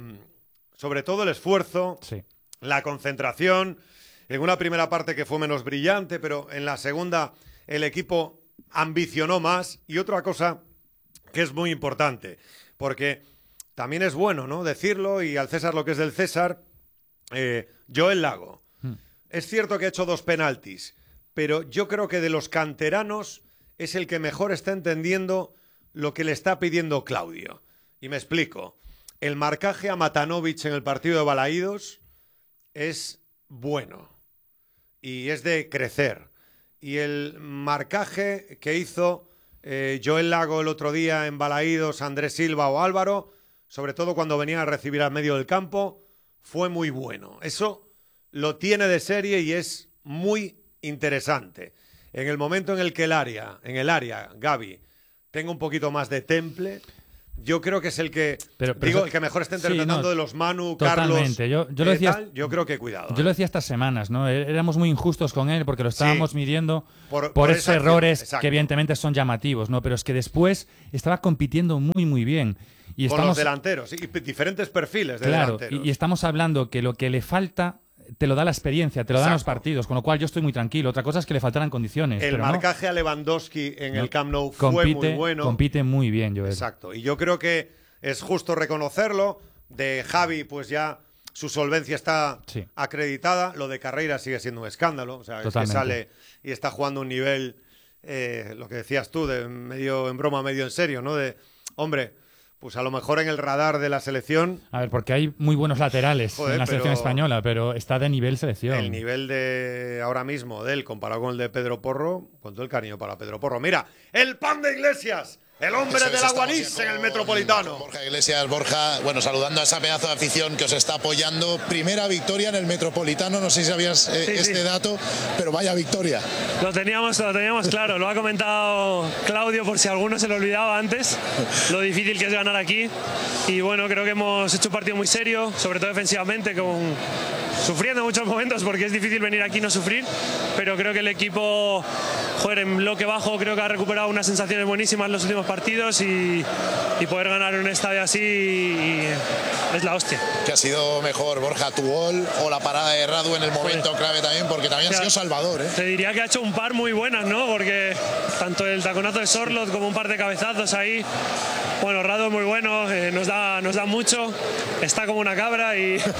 sobre todo, el esfuerzo, la concentración, en una primera parte que fue menos brillante, pero en la segunda el equipo ambicionó más. Y otra cosa que es muy importante, porque también es bueno, ¿no?, decirlo, y al César lo que es del César, Joel Lago. Es cierto que ha hecho 2 penaltis, pero yo creo que de los canteranos es el que mejor está entendiendo lo que le está pidiendo Claudio. Y me explico. El marcaje a Matanovic en el partido de Balaídos es bueno y es de crecer. Y el marcaje que hizo Joel Lago el otro día en Balaídos, Andrés Silva o Álvaro, sobre todo cuando venían a recibir al medio del campo, fue muy bueno. Eso lo tiene de serie y es muy interesante. En el momento en el que en el área, Gavi, tenga un poquito más de temple, yo creo que es el que el que mejor está interpretando de los Manu, totalmente. Carlos. Yo lo decía, yo creo que cuidado. Yo lo decía estas semanas, ¿no? Éramos muy injustos con él porque lo estábamos midiendo por esos errores que evidentemente son llamativos, ¿no? Pero es que después estaba compitiendo muy, muy bien. Y con los delanteros, y diferentes perfiles de delanteros. Y estamos hablando que lo que le falta te lo da la experiencia, te lo dan los partidos, con lo cual yo estoy muy tranquilo. Otra cosa es que le faltaran condiciones. El marcaje a Lewandowski en el Camp Nou fue muy bueno. Compite muy bien, Joel. Exacto, y yo creo que es justo reconocerlo. De Javi, pues ya su solvencia está acreditada. Lo de Carreira sigue siendo un escándalo. O sea, es que sale y está jugando un nivel, lo que decías tú, de medio en broma, medio en serio, ¿no? De, hombre, pues a lo mejor en el radar de la selección. A ver, porque hay muy buenos laterales en la selección española, pero está de nivel selección. El nivel de ahora mismo de él comparado con el de Pedro Porro, con todo el cariño para Pedro Porro. Mira, el pan de Iglesias. El hombre del Aguanís en el Metropolitano. Borja Iglesias, Borja, bueno, saludando a esa pedazo de afición que os está apoyando. Primera victoria en el Metropolitano, no sé si sabías este dato, pero vaya victoria. Lo teníamos claro, lo ha comentado Claudio por si alguno se lo olvidaba antes, lo difícil que es ganar aquí. Y bueno, creo que hemos hecho un partido muy serio, sobre todo defensivamente, sufriendo en muchos momentos porque es difícil venir aquí y no sufrir, pero creo que el equipo, en bloque bajo, creo que ha recuperado unas sensaciones buenísimas en los últimos partidos y poder ganar en un estadio así es la hostia. ¿Qué ha sido mejor, Borja, tu gol o la parada de Radu en el momento clave también? Porque también ha sido salvador, ¿eh? Te diría que ha hecho un par muy buenas, ¿no? Porque tanto el taconazo de Sorloth como un par de cabezazos ahí. Bueno, Radu es muy bueno, nos da mucho, está como una cabra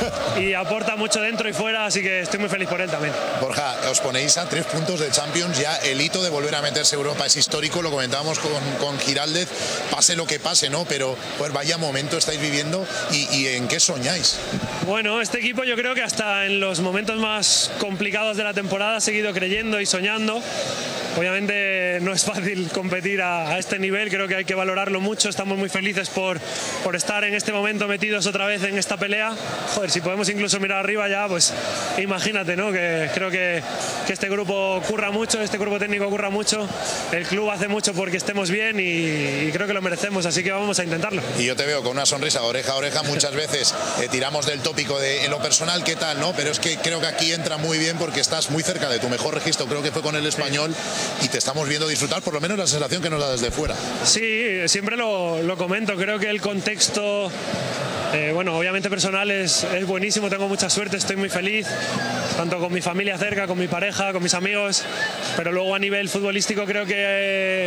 y aporta mucho dentro y fuera, así que estoy muy feliz por él también. Borja, os ponéis a 3 puntos de Champions, ya el hito de volver a meterse Europa es histórico, lo comentábamos con Giraldez, pase lo que pase, ¿no? Pero pues vaya momento estáis viviendo y ¿en qué soñáis? Bueno, este equipo yo creo que hasta en los momentos más complicados de la temporada ha seguido creyendo y soñando. Obviamente no es fácil competir a este nivel, creo que hay que valorarlo mucho, estamos muy felices por estar en este momento metidos otra vez en esta pelea. Si podemos incluso mirar arriba ya, pues imagínate, ¿no? Que creo que este grupo curra mucho, este grupo técnico curra mucho, el club hace mucho porque estemos bien y creo que lo merecemos, así que vamos a intentarlo. Y yo te veo con una sonrisa oreja a oreja, muchas veces tiramos del tópico de en lo personal, ¿qué tal? ¿No? Pero es que creo que aquí entra muy bien porque estás muy cerca de tu mejor registro, creo que fue con el Español. Y te estamos viendo disfrutar, por lo menos la sensación que nos da desde fuera. Sí, siempre lo comento, creo que el contexto, obviamente personal es buenísimo, tengo mucha suerte, estoy muy feliz, tanto con mi familia cerca, con mi pareja, con mis amigos, pero luego a nivel futbolístico creo que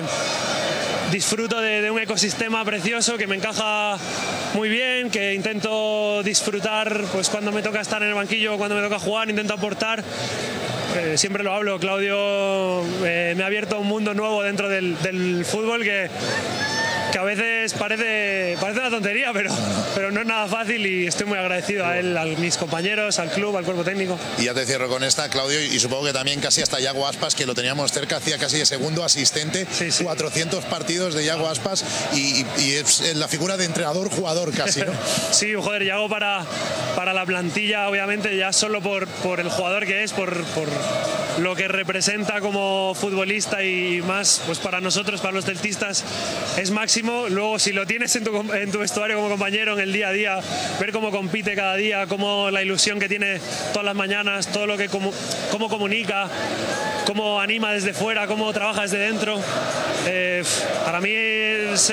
disfruto de un ecosistema precioso que me encaja muy bien, que intento disfrutar pues cuando me toca estar en el banquillo, cuando me toca jugar, intento aportar. Siempre lo hablo, Claudio me ha abierto un mundo nuevo dentro del fútbol que a veces parece una tontería, pero no es nada fácil y estoy muy agradecido a él, a mis compañeros, al club, al cuerpo técnico. Y ya te cierro con esta, Claudio, y supongo que también casi hasta Yago Aspas, que lo teníamos cerca, hacía casi de segundo asistente, sí. 400 partidos de Yago Aspas y es la figura de entrenador-jugador casi, ¿no? Sí, Yago para la plantilla, obviamente, ya solo por el jugador que es, por lo que representa como futbolista y más, pues para nosotros, para los celtistas, es máximo. Luego, si lo tienes en tu vestuario como compañero en el día a día, ver cómo compite cada día, cómo la ilusión que tiene todas las mañanas, todo lo que cómo comunica, cómo anima desde fuera, cómo trabaja desde dentro, para mí es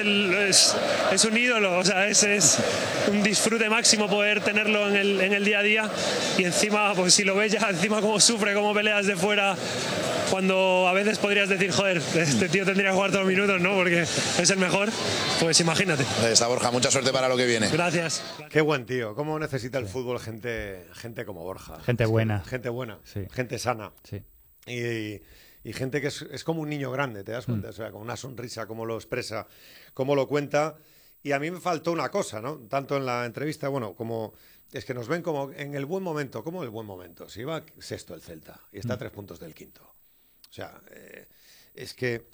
un ídolo, o sea, es un disfrute máximo poder tenerlo en el día a día y encima, pues si lo ves ya, encima cómo sufre, cómo pelea desde fuera, cuando a veces podrías decir, este tío tendría que jugar todos los minutos, ¿no? Porque es el mejor, pues imagínate. Ahí está, Borja, mucha suerte para lo que viene. Gracias. Qué buen tío, cómo necesita el fútbol gente como Borja. Gente buena. Gente buena, sí. Gente sana. Sí. Y gente que es como un niño grande, ¿te das cuenta? O sea, con una sonrisa, cómo lo expresa, cómo lo cuenta. Y a mí me faltó una cosa, ¿no? Tanto en la entrevista, como es que nos ven como en el buen momento. ¿Cómo el buen momento? Si iba sexto el Celta y está a 3 puntos del quinto. O sea, es que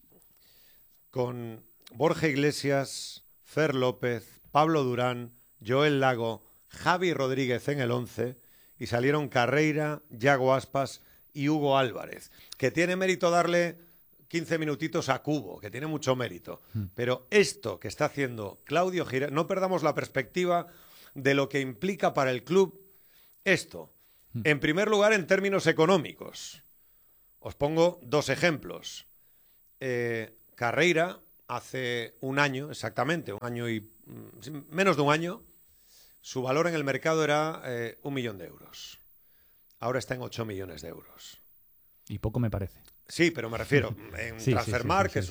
con Borja Iglesias, Fer López, Pablo Durán, Joel Lago, Javi Rodríguez en el 11 y salieron Carreira, Yago Aspas y Hugo Álvarez. Que tiene mérito darle 15 minutitos a Cubo, que tiene mucho mérito. Pero esto que está haciendo Claudio Giral, no perdamos la perspectiva de lo que implica para el club esto. En primer lugar, en términos económicos. Os pongo 2 ejemplos. Carreira, hace un año, exactamente, menos de un año, su valor en el mercado era 1 millón de euros. Ahora está en 8 millones de euros. Y poco me parece. Sí, pero me refiero en Transfermarkt, que es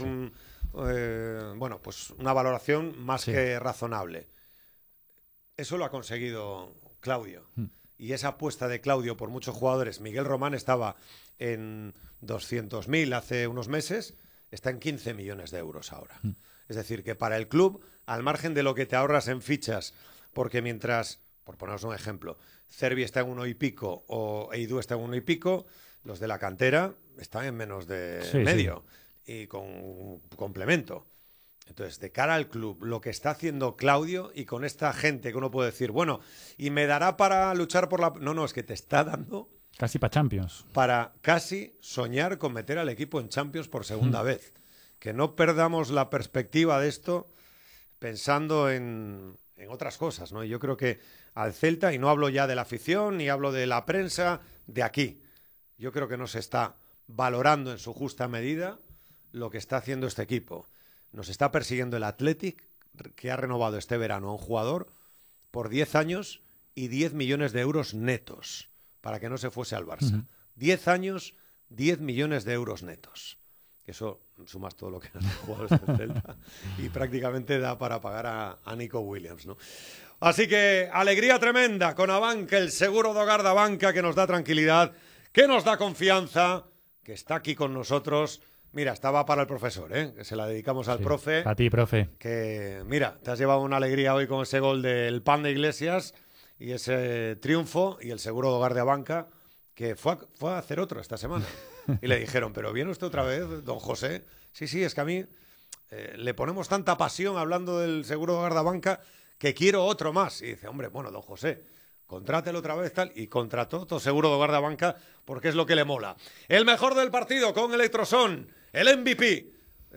pues una valoración más que razonable. Eso lo ha conseguido Claudio. Y esa apuesta de Claudio por muchos jugadores, Miguel Román estaba en 200.000 hace unos meses, está en 15 millones de euros ahora. Es decir, que para el club, al margen de lo que te ahorras en fichas, porque mientras, por poneros un ejemplo, Cervi está en 1 y pico o Eidú está en 1 y pico, los de la cantera están en menos de medio y con complemento. Entonces, de cara al club, lo que está haciendo Claudio y con esta gente que uno puede decir, bueno, y me dará para luchar por la... No, es que te está dando... Casi para Champions. Para casi soñar con meter al equipo en Champions por segunda vez. Que no perdamos la perspectiva de esto pensando en otras cosas, ¿no? Y yo creo que al Celta, y no hablo ya de la afición, ni hablo de la prensa, de aquí. Yo creo que no se está valorando en su justa medida lo que está haciendo este equipo. Nos está persiguiendo el Athletic, que ha renovado este verano a un jugador por 10 años y 10 millones de euros netos, para que no se fuese al Barça. 10 años, 10 millones de euros netos. Eso sumas todo lo que han los jugadores del Celta y prácticamente da para pagar a Nico Williams, ¿no? Así que alegría tremenda con Abanca, el seguro de hogar de Abanca, que nos da tranquilidad, que nos da confianza, que está aquí con nosotros. Mira, estaba para el profesor, que se la dedicamos al profe. A ti, profe. Que, mira, te has llevado una alegría hoy con ese gol del Pan de Iglesias y ese triunfo y el seguro de hogar de Abanca, que fue a hacer otro esta semana. Y le dijeron, ¿pero viene usted otra vez, don José? Sí, es que a mí le ponemos tanta pasión hablando del seguro de hogar de Abanca que quiero otro más. Y dice, hombre, bueno, don José, contrátelo otra vez, tal. Y contrató todo seguro de hogar de Abanca porque es lo que le mola. El mejor del partido con Electroson, el MVP.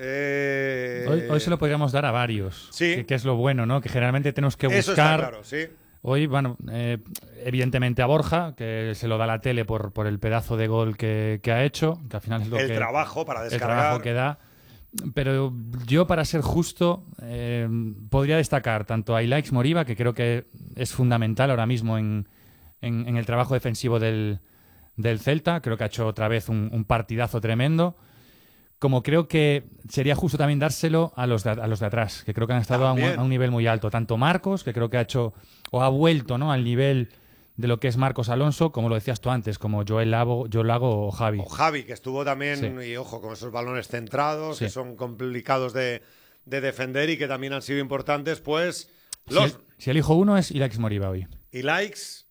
Hoy se lo podríamos dar a varios. Sí. Que es lo bueno, ¿no? Que generalmente tenemos que buscar... Eso está claro, sí. Hoy, bueno, evidentemente a Borja, que se lo da la tele por el pedazo de gol que ha hecho, que al final es lo el trabajo para descargar. El trabajo que da. Pero yo, para ser justo, podría destacar tanto a Ilaix Moriba, que creo que es fundamental ahora mismo en el trabajo defensivo del Celta. Creo que ha hecho otra vez un partidazo tremendo. Como creo que sería justo también dárselo a los de atrás, que creo que han estado a un nivel muy alto. Tanto Marcos, que creo que ha hecho o ha vuelto, ¿no?, al nivel de lo que es Marcos Alonso, como lo decías tú antes, como Joel Lago o Javi. O Javi, que estuvo también, y ojo, con esos balones centrados, que son complicados de defender y que también han sido importantes, pues... Si elijo uno es Ilaix Moriba hoy. Ilaix,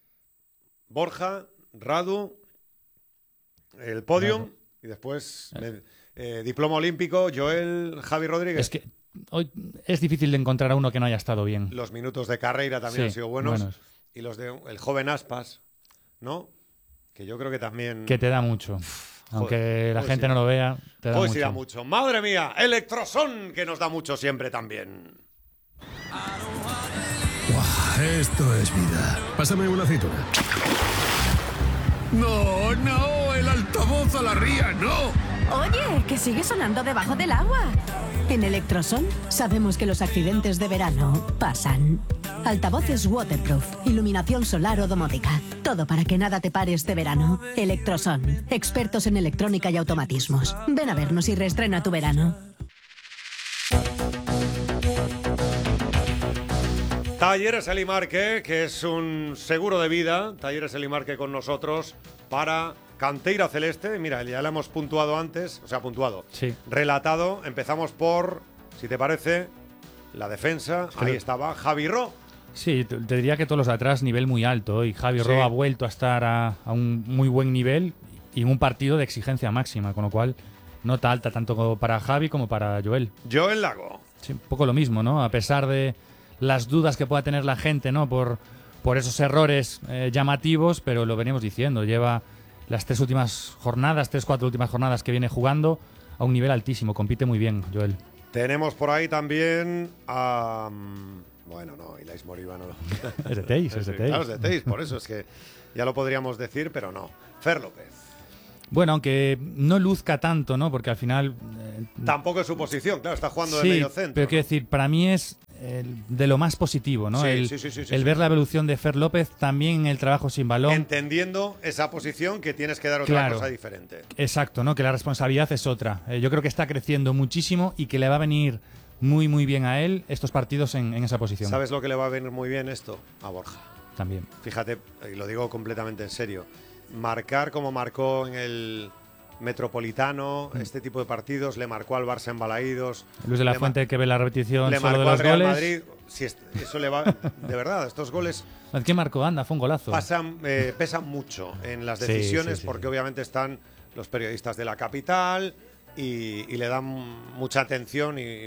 Borja, Radu, el podium, y después diploma olímpico, Joel, Javi Rodríguez. Es que hoy es difícil de encontrar a uno que no haya estado bien. Los minutos de Carreira también han sido buenos. Y los de el joven Aspas, ¿no? Que yo creo que también... Que te da mucho. Aunque la gente no lo vea, te da mucho. Sí da mucho. ¡Madre mía! Electroson, que nos da mucho siempre también. Esto es vida. Pásame una aceituna. No, el altavoz a la ría, no. Oye, que sigue sonando debajo del agua. En Electroson sabemos que los accidentes de verano pasan. Altavoces waterproof, iluminación solar o domótica. Todo para que nada te pare este verano. Electroson, expertos en electrónica y automatismos. Ven a vernos y reestrena tu verano. Talleres Elimarque, que es un seguro de vida. Talleres Elimarque con nosotros para Canteira Celeste. Mira, ya la hemos puntuado antes, relatado. Empezamos por, si te parece, la defensa. Ahí estaba Javi Ro. Sí, te diría que todos los de atrás, nivel muy alto. Y Javi Ro ha vuelto a estar a un muy buen nivel y en un partido de exigencia máxima, con lo cual nota alta tanto para Javi como para Joel. Joel Lago. Sí, un poco lo mismo, ¿no? A pesar de las dudas que pueda tener la gente, ¿no?, por por esos errores llamativos, pero lo venimos diciendo, lleva las 3 últimas jornadas, 3-4 últimas jornadas que viene jugando a un nivel altísimo, compite muy bien, Joel. Tenemos por ahí también a... Bueno, no, Ilais Moriba no. Es de Teis, es de Teis. Claro, es de Teis, por eso es que ya lo podríamos decir, pero no. Fer López. Bueno, aunque no luzca tanto, ¿no? Porque al final... Tampoco es su posición, claro, está jugando de sí, medio centro. pero quiero decir, para mí es de lo más positivo, ¿no? Sí, el ver la evolución de Fer López también en el trabajo sin balón. Entendiendo esa posición que tienes que dar otra cosa diferente. Exacto, ¿no? Que la responsabilidad es otra. Yo creo que está creciendo muchísimo y que le va a venir muy, muy bien a él estos partidos en esa posición. ¿Sabes lo que le va a venir muy bien esto? A Borja. También. Fíjate, y lo digo completamente en serio, marcar como marcó en el Metropolitano, este tipo de partidos, le marcó al Barça en Balaídos. Luis de la Fuente, que ve la repetición le solo marcó de los al Real goles. Madrid. Si eso le va, de verdad, estos goles ¿Qué marcó? Anda, fue un golazo. pesan mucho en las decisiones, porque obviamente están los periodistas de la capital y le dan mucha atención y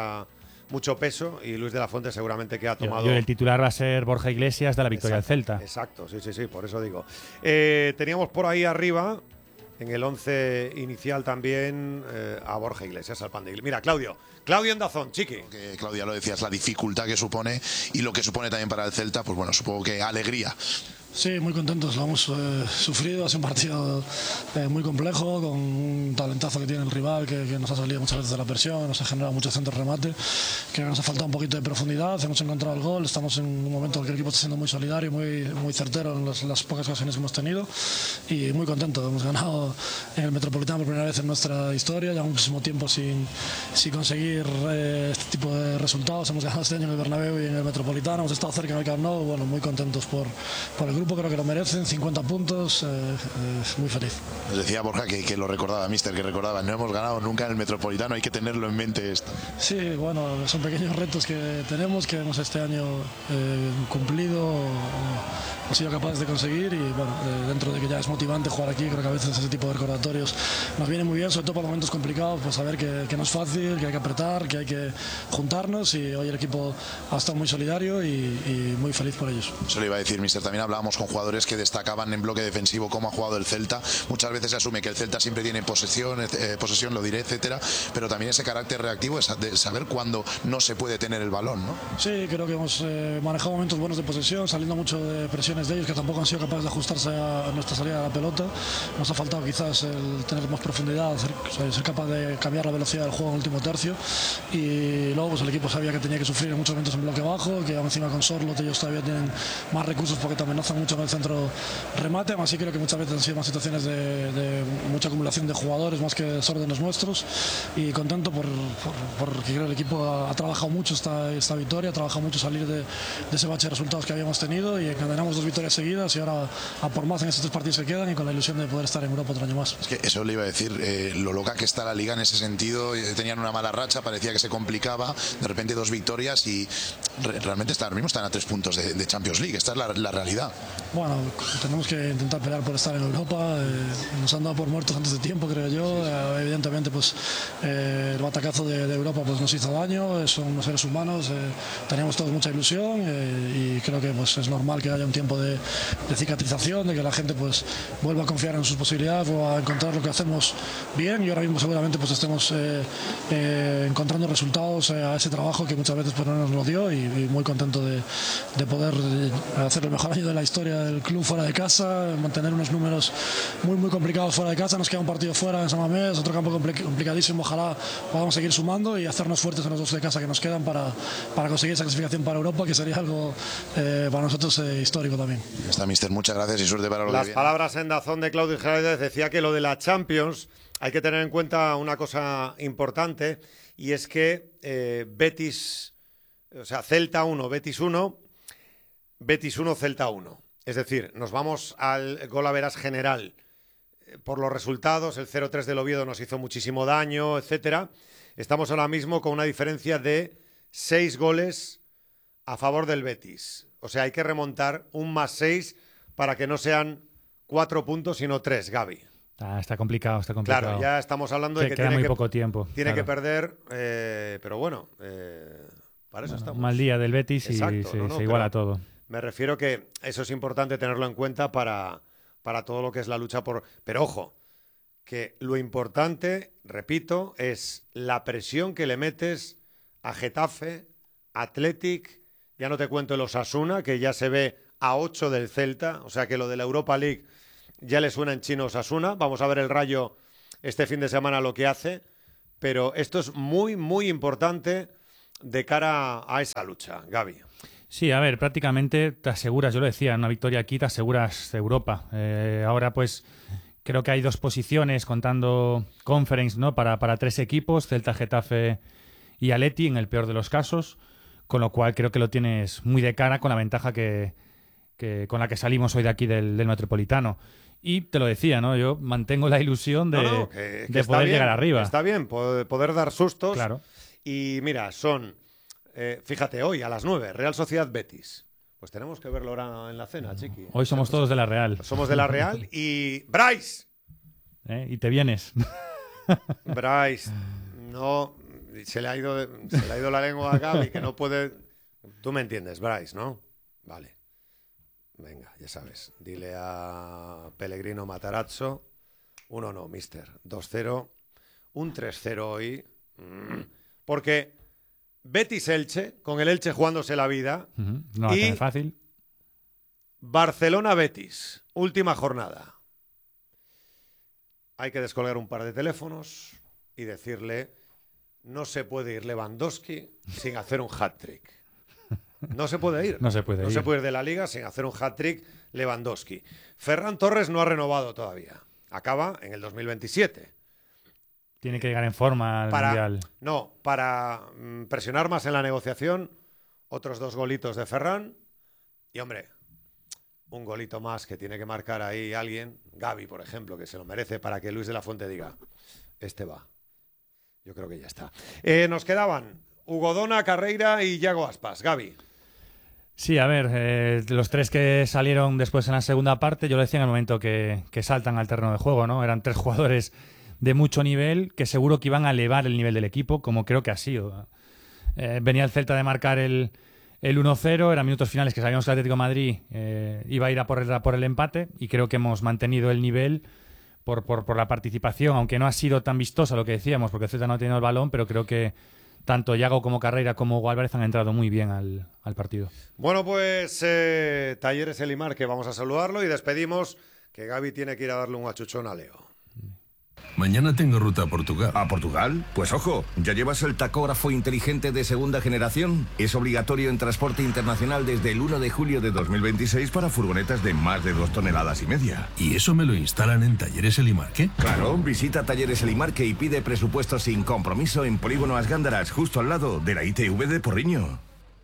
mucho peso, y Luis de la Fuente seguramente que ha tomado... El titular va a ser Borja Iglesias de la victoria del Celta. Exacto, sí, por eso digo. Teníamos por ahí arriba, en el 11 inicial también, a Borja Iglesias, al Pan de Iglesias. Mira, Claudio en Dazón, chiqui. Que Claudia lo decías, la dificultad que supone y lo que supone también para el Celta, pues bueno, supongo que alegría. Sí, muy contentos, lo hemos sufrido, ha sido un partido muy complejo, con un talentazo que tiene el rival, que nos ha salido muchas veces de la presión, nos ha generado muchos centros de remate, que nos ha faltado un poquito de profundidad, hemos encontrado el gol, estamos en un momento en que el equipo está siendo muy solidario, muy certero en las pocas ocasiones que hemos tenido, y muy contentos. Hemos ganado en el Metropolitano por primera vez en nuestra historia, ya muchísimo tiempo sin conseguir este tipo de resultados. Hemos ganado este año en el Bernabéu y en el Metropolitano, hemos estado cerca en el Camp Nou, bueno, muy contentos por el grupo, creo que lo merecen, 50 puntos, muy feliz. Nos decía Borja que lo recordaba, mister, que recordaba, no hemos ganado nunca en el Metropolitano, hay que tenerlo en mente esto. Sí, bueno, son pequeños retos que tenemos, que hemos este año cumplido, hemos sido capaces de conseguir, y bueno, dentro de que ya es motivante jugar aquí, creo que a veces ese tipo de recordatorios nos viene muy bien, sobre todo para momentos complicados, pues saber que no es fácil, que hay que apretar, que hay que juntarnos, y hoy el equipo ha estado muy solidario y muy feliz por ellos. Eso le iba a decir, mister, también hablábamos con jugadores que destacaban en bloque defensivo cómo ha jugado el Celta. Muchas veces se asume que el Celta siempre tiene posesión, lo diré, etcétera, pero también ese carácter reactivo es de saber cuándo no se puede tener el balón, ¿no? Sí, creo que hemos manejado momentos buenos de posesión, saliendo mucho de presiones de ellos, que tampoco han sido capaces de ajustarse a nuestra salida de la pelota. Nos ha faltado quizás el tener más profundidad, ser capaz de cambiar la velocidad del juego en el último tercio, y luego pues el equipo sabía que tenía que sufrir en muchos momentos en bloque bajo, que encima con Sorloth ellos todavía tienen más recursos porque te amenazan mucho en el centro remate, así creo que muchas veces han sido más situaciones de mucha acumulación de jugadores más que desórdenes nuestros, y contento porque creo que el equipo ha trabajado mucho esta victoria, ha trabajado mucho salir de ese bache de resultados que habíamos tenido, y encadenamos 2 victorias seguidas, y ahora a por más en estos 3 partidos que quedan, y con la ilusión de poder estar en Europa otro año más. Es que eso le iba a decir, lo loca que está la liga en ese sentido, tenían una mala racha, parecía que se complicaba, de repente 2 victorias y realmente ahora mismo están a 3 puntos de Champions League, esta es la realidad. Bueno, tenemos que intentar pelear por estar en Europa, nos han dado por muertos antes de tiempo, creo yo, evidentemente pues el batacazo de Europa pues nos hizo daño, son unos seres humanos, teníamos todos mucha ilusión, y creo que pues es normal que haya un tiempo de cicatrización, de que la gente pues vuelva a confiar en sus posibilidades, vuelva a encontrar lo que hacemos bien, y ahora mismo seguramente pues estemos encontrando resultados a ese trabajo que muchas veces pues no nos lo dio, y muy contento de poder hacer el mejor año de la historia del club fuera de casa, mantener unos números muy complicados fuera de casa. Nos queda un partido fuera en San Mamés, otro campo complicadísimo, ojalá podamos seguir sumando y hacernos fuertes en los 2 de casa que nos quedan para conseguir esa clasificación para Europa, que sería algo para nosotros histórico también. Está, mister, muchas gracias y suerte para lo que viene. Las palabras en Dazón de Claudio Giraldez decía que lo de la Champions hay que tener en cuenta una cosa importante, y es que Betis, o sea, Celta 1, Betis 1, Betis 1, Celta 1. Es decir, nos vamos al gol-average general por los resultados. El 0-3 del Oviedo nos hizo muchísimo daño, etcétera. Estamos ahora mismo con una diferencia de 6 goles a favor del Betis. O sea, hay que remontar un +6 para que no sean 4 puntos, sino 3, Gaby. Está complicado, está complicado. Claro, ya estamos hablando de que queda muy poco tiempo. Tiene claro. que perder, pero bueno, para eso estamos. Mal día del Betis. Exacto, y se iguala todo. Me refiero que eso es importante tenerlo en cuenta para todo lo que es la lucha por... Pero ojo, que lo importante, repito, es la presión que le metes a Getafe, Athletic, ya no te cuento el Osasuna, que ya se ve a 8 del Celta, o sea que lo de la Europa League ya le suena en chino Osasuna. Vamos a ver el Rayo este fin de semana lo que hace, pero esto es muy, muy importante de cara a esa lucha, Gaby. Sí, a ver, prácticamente te aseguras, yo lo decía, una victoria aquí te aseguras Europa. Ahora pues creo que hay 2 posiciones contando Conference, ¿no? Para 3 equipos, Celta, Getafe y Atleti en el peor de los casos, con lo cual creo que lo tienes muy de cara con la ventaja que con la que salimos hoy de aquí del Metropolitano. Y te lo decía, ¿no? Yo mantengo la ilusión de poder llegar arriba. Está bien, poder dar sustos. Claro. Y mira, son, fíjate, hoy a las 9, Real Sociedad Betis. Pues tenemos que verlo ahora en la cena, chiqui. Hoy somos todos de la Real. Somos de la Real y... ¡Bryce! Y te vienes. Bryce, no... Se le ha ido la lengua a Gaby, que no puede... Tú me entiendes, Bryce, ¿no? Vale. Venga, ya sabes. Dile a Pellegrino Matarazzo. 1-1, mister. 2-0. Un 3-0 hoy. Porque Betis-Elche, con el Elche jugándose la vida. No va a tener fácil. Barcelona-Betis, última jornada. Hay que descolgar un par de teléfonos y decirle: no se puede ir Lewandowski sin hacer un hat-trick. No se puede ir. No se puede ir de la Liga sin hacer un hat-trick Lewandowski. Ferran Torres no ha renovado todavía. Acaba en el 2027. Tiene que llegar en forma al Mundial. No, para presionar más en la negociación, otros 2 golitos de Ferran. Y, hombre, un golito más que tiene que marcar ahí alguien. Gavi, por ejemplo, que se lo merece, para que Luis de la Fuente diga: este va. Yo creo que ya está. Nos quedaban Hugo Dona, Carreira y Yago Aspas. Gaby. Sí, a ver, los 3 que salieron después en la segunda parte, yo lo decía en el momento que saltan al terreno de juego, ¿no? Eran 3 jugadores de mucho nivel que seguro que iban a elevar el nivel del equipo, como creo que ha sido. Venía el Celta de marcar el 1-0, eran minutos finales que sabíamos que el Atlético de Madrid iba a ir a por el empate, y creo que hemos mantenido el nivel por la participación, aunque no ha sido tan vistosa lo que decíamos, porque el Celta no ha tenido el balón, pero creo que tanto Yago como Carreira como Hugo Álvarez han entrado muy bien al partido. Bueno, pues Talleres Elimar, que vamos a saludarlo y despedimos, que Gaby tiene que ir a darle un achuchón a Leo. Mañana tengo ruta a Portugal. ¿A Portugal? Pues ojo, ¿ya llevas el tacógrafo inteligente de segunda generación? Es obligatorio en transporte internacional desde el 1 de julio de 2026 para furgonetas de más de 2,5 toneladas. ¿Y eso me lo instalan en Talleres Elimarque? Claro, visita Talleres Elimarque y pide presupuesto sin compromiso en Polígono As Gándaras, justo al lado de la ITV de Porriño.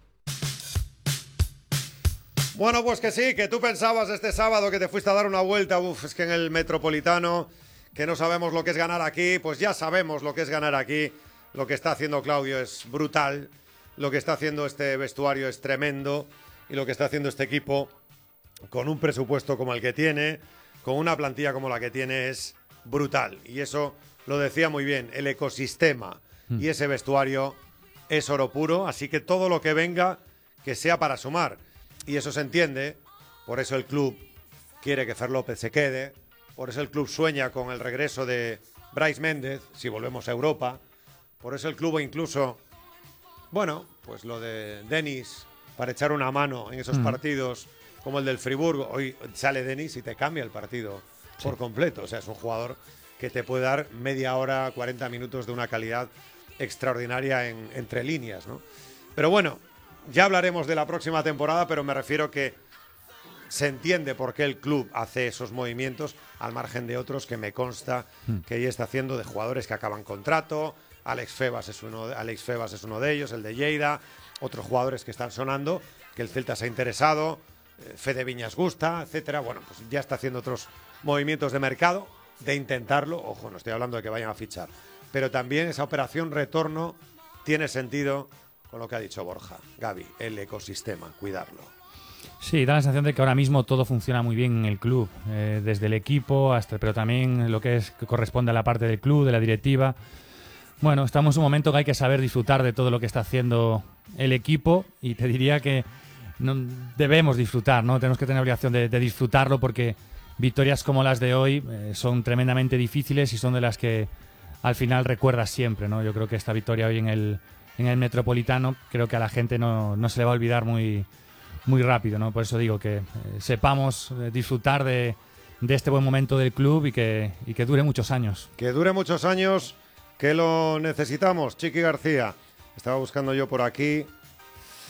Bueno, pues que sí, que tú pensabas este sábado que te fuiste a dar una vuelta. Es que en el Metropolitano, que no sabemos lo que es ganar aquí, pues ya sabemos lo que es ganar aquí. Lo que está haciendo Claudio es brutal, lo que está haciendo este vestuario es tremendo, y lo que está haciendo este equipo, con un presupuesto como el que tiene, con una plantilla como la que tiene, es brutal. Y eso lo decía muy bien, el ecosistema y ese vestuario es oro puro, así que todo lo que venga, que sea para sumar. Y eso se entiende, por eso el club quiere que Fer López se quede. Por eso el club sueña con el regreso de Brais Méndez, si volvemos a Europa. Por eso el club incluso, bueno, pues lo de Denis, para echar una mano en esos partidos como el del Friburgo. Hoy sale Denis y te cambia el partido por completo. O sea, es un jugador que te puede dar media hora, 40 minutos de una calidad extraordinaria entre líneas, ¿no? Pero bueno, ya hablaremos de la próxima temporada, pero me refiero que se entiende por qué el club hace esos movimientos, al margen de otros que me consta que ya está haciendo, de jugadores que acaban contrato. Alex Febas es uno de ellos, el de Lleida, otros jugadores que están sonando, que el Celta se ha interesado, Fede Viñas gusta, etcétera. Bueno, pues ya está haciendo otros movimientos de mercado, de intentarlo. Ojo, no estoy hablando de que vayan a fichar, pero también esa operación retorno tiene sentido con lo que ha dicho Borja. Gaby, el ecosistema, cuidarlo. Sí, da la sensación de que ahora mismo todo funciona muy bien en el club, desde el equipo pero también lo que corresponde a la parte del club, de la directiva. Bueno, estamos en un momento que hay que saber disfrutar de todo lo que está haciendo el equipo, y te diría que debemos disfrutar, ¿no? Tenemos que tener la obligación de disfrutarlo, porque victorias como las de hoy son tremendamente difíciles y son de las que al final recuerdas siempre, ¿no? Yo creo que esta victoria hoy en el Metropolitano, creo que a la gente no se le va a olvidar muy rápido, ¿no? Por eso digo que sepamos disfrutar de este buen momento del club y que dure muchos años. Que dure muchos años, que lo necesitamos. Chiqui García, estaba buscando yo por aquí